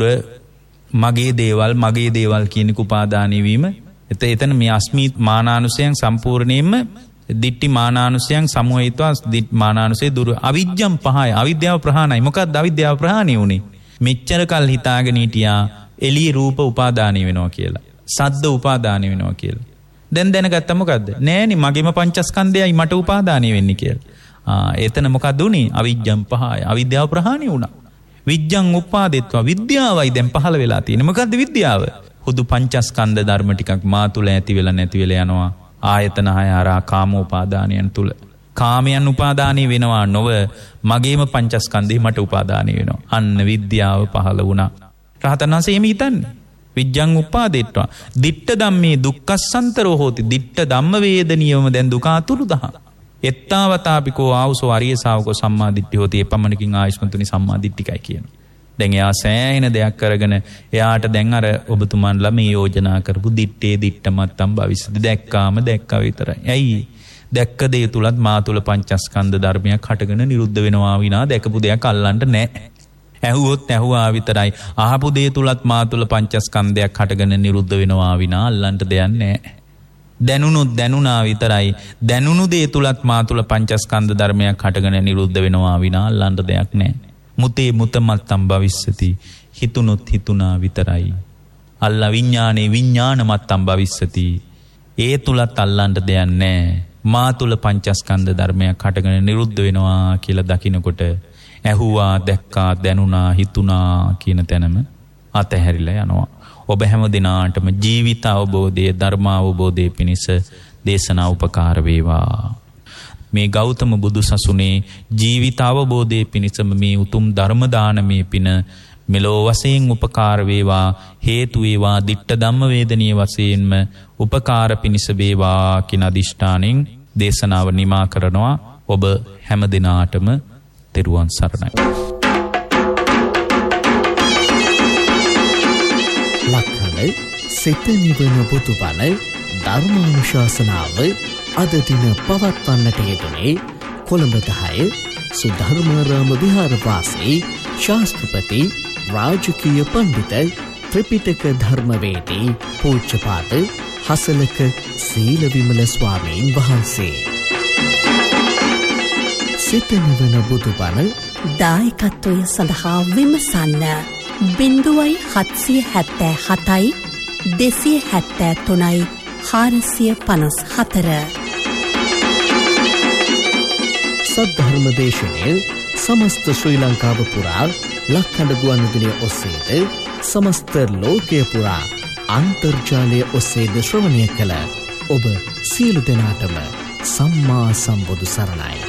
මගේ දේවල් කියන උපාදානය වීම එතන මේ අස්මීත් මානානුසයන් සම්පූර්ණයෙන්ම දිට්ඨි මානානුසයන් සමුහිතවා දිට්ඨි මානානුසය දුර අවිජ්ජම් පහය. අවිද්‍යාව ප්‍රහාණයි. මොකක්ද අවිද්‍යාව ප්‍රහාණය වුනේ? මෙච්චර කල් හිතාගෙන හිටියා එළියේ රූප උපාදානය වෙනවා කියලා, සද්ද උපාදානය වෙනවා කියලා. දැන් දැනගත්තා මොකද්ද? නෑනේ මගේම පංචස්කන්ධයයි මට උපාදානය වෙන්නේ කියලා. එතන මොකද්ද උනේ? අවිජ්ජම් පහය. අවිද්‍යාව ප්‍රහාණය වුණා. විජ්ජං උපාදෙත්වා. විද්‍යාවයි දැන් පහළ වෙලා තියෙන්නේ. මොකද්ද විද්‍යාව? හුදු පංචස්කන්ධ ධර්ම ටිකක් මා තුල ඇති වෙලා නැති වෙලා යනවා. ආයතන හය හරහා කාමෝපාදානයන් තුල කාමයන් උපාදානය වෙනවා නොව මගේම පංචස්කන්ධේ මට උපාදානය වෙනවා. අන්න විද්‍යාව පහළ වුණා. රහතන් වහන්සේ එහෙම හිතන්නේ. විජ්ජං උපාදෙත්වා. දිට්ඨ ධම්මේ දුක්ඛස්සන්තරෝ හෝති. දිට්ඨ ධම්ම වේදනියවම දැන් දුක අතුරුදහන්. එත්තාවතාපිකෝ ආවුසෝ අරිය ශාවකෝ සම්මා දිට්ඨි හෝති. එපමණකින් ආයස්මතුනි සම්මා දිට්ඨිකයි කියනවා. දැන් එයා සෑහෙන දෙයක් කරගෙන එයාට දැන් අර ඔබතුමන්ලා මේ යෝජනා කරපු දිත්තේ දිත්තමත්තම් භවිෂ්‍යති දැක්කාම දැක්කා විතරයි. ඇයි? දැක්ක දේ තුලත් මා තුල පංචස්කන්ධ ධර්මයක් හටගෙන නිරුද්ධ වෙනවා විනා දැකපු දෙයක් අල්ලන්න නැහැ. ඇහුවොත් ඇහුවා විතරයි. අහපු දේ තුලත් මා තුල පංචස්කන්ධයක් හටගෙන නිරුද්ධ වෙනවා විනා අල්ලන්න දෙයක් නැහැ. දැනුණොත් දැනුණා විතරයි. දැනුණු දේ තුලත් මා තුල පංචස්කන්ධ ධර්මයක් හටගෙන නිරුද්ධ වෙනවා විනා අල්ලන්න දෙයක් නැහැ. මුතේ මුතමත්තම් භවිෂ්‍යති. හිතුනොත් හිතුනා විතරයි. අල්ලා විඥානේ විඥානමත්තම් භවිෂ්‍යති. ඒ තුලත් අල්ලන්න දෙයක් නැහැ. මා තුල පංචස්කන්ධ ධර්මයක් හටගෙන නිරුද්ධ වෙනවා කියලා දකිනකොට ඇහුවා, දැක්කා, දැනුණා, හිතුණා කියන තැනම අතහැරිලා යනවා. ඔබ හැම දිනාටම ජීවිත අවබෝධයේ ධර්ම අවබෝධයේ පිණිස දේශනා උපකාර වේවා. මේ ගෞතම බුදු සසුනේ ජීවිත අවබෝධයේ පිණිසම මේ උතුම් ධර්ම දානමේ පින මෙලෝ වශයෙන් උපකාර වේවා, හේතු වේවා, දිට්ඨ ධම්ම වේදනීය වශයෙන්ම උපකාර පිණිස වේවා කියන අදිෂ්ඨානෙන් දේශනාව නිමා කරනවා. ඔබ හැම දිනාටම තෙරුවන් සරණයි. ලක්හල සිත නිවන බුදුබණ ධර්මානුශාසනාව අද දින පවත්වන්නට යෙදුනේ කොළඹ 10 සුධර්මාරාම විහාරවාසී ශාස්ත්‍රපති රාජකීය පඬිත ත්‍රිපිටක ධර්මවේදී පූජ්‍යපාද හසලක සීලවිමල ස්වාමීන් වහන්සේ. සිත නිවන බුදුබණ දායකත්වය සඳහා විමසන්න 0777 273 454. සද්ධර්ම දේශනය සමස්ත ශ්‍රී ලංකාව පුරා ලක්හඬ ගුවන්විදුලිය ඔස්සේද සමස්ත ලෝකය පුරා අන්තර්ජාලය ඔස්සේද ශ්‍රවණය කළ ඔබ සියලු දෙනාටම සම්මා සම්බුදු සරණයි.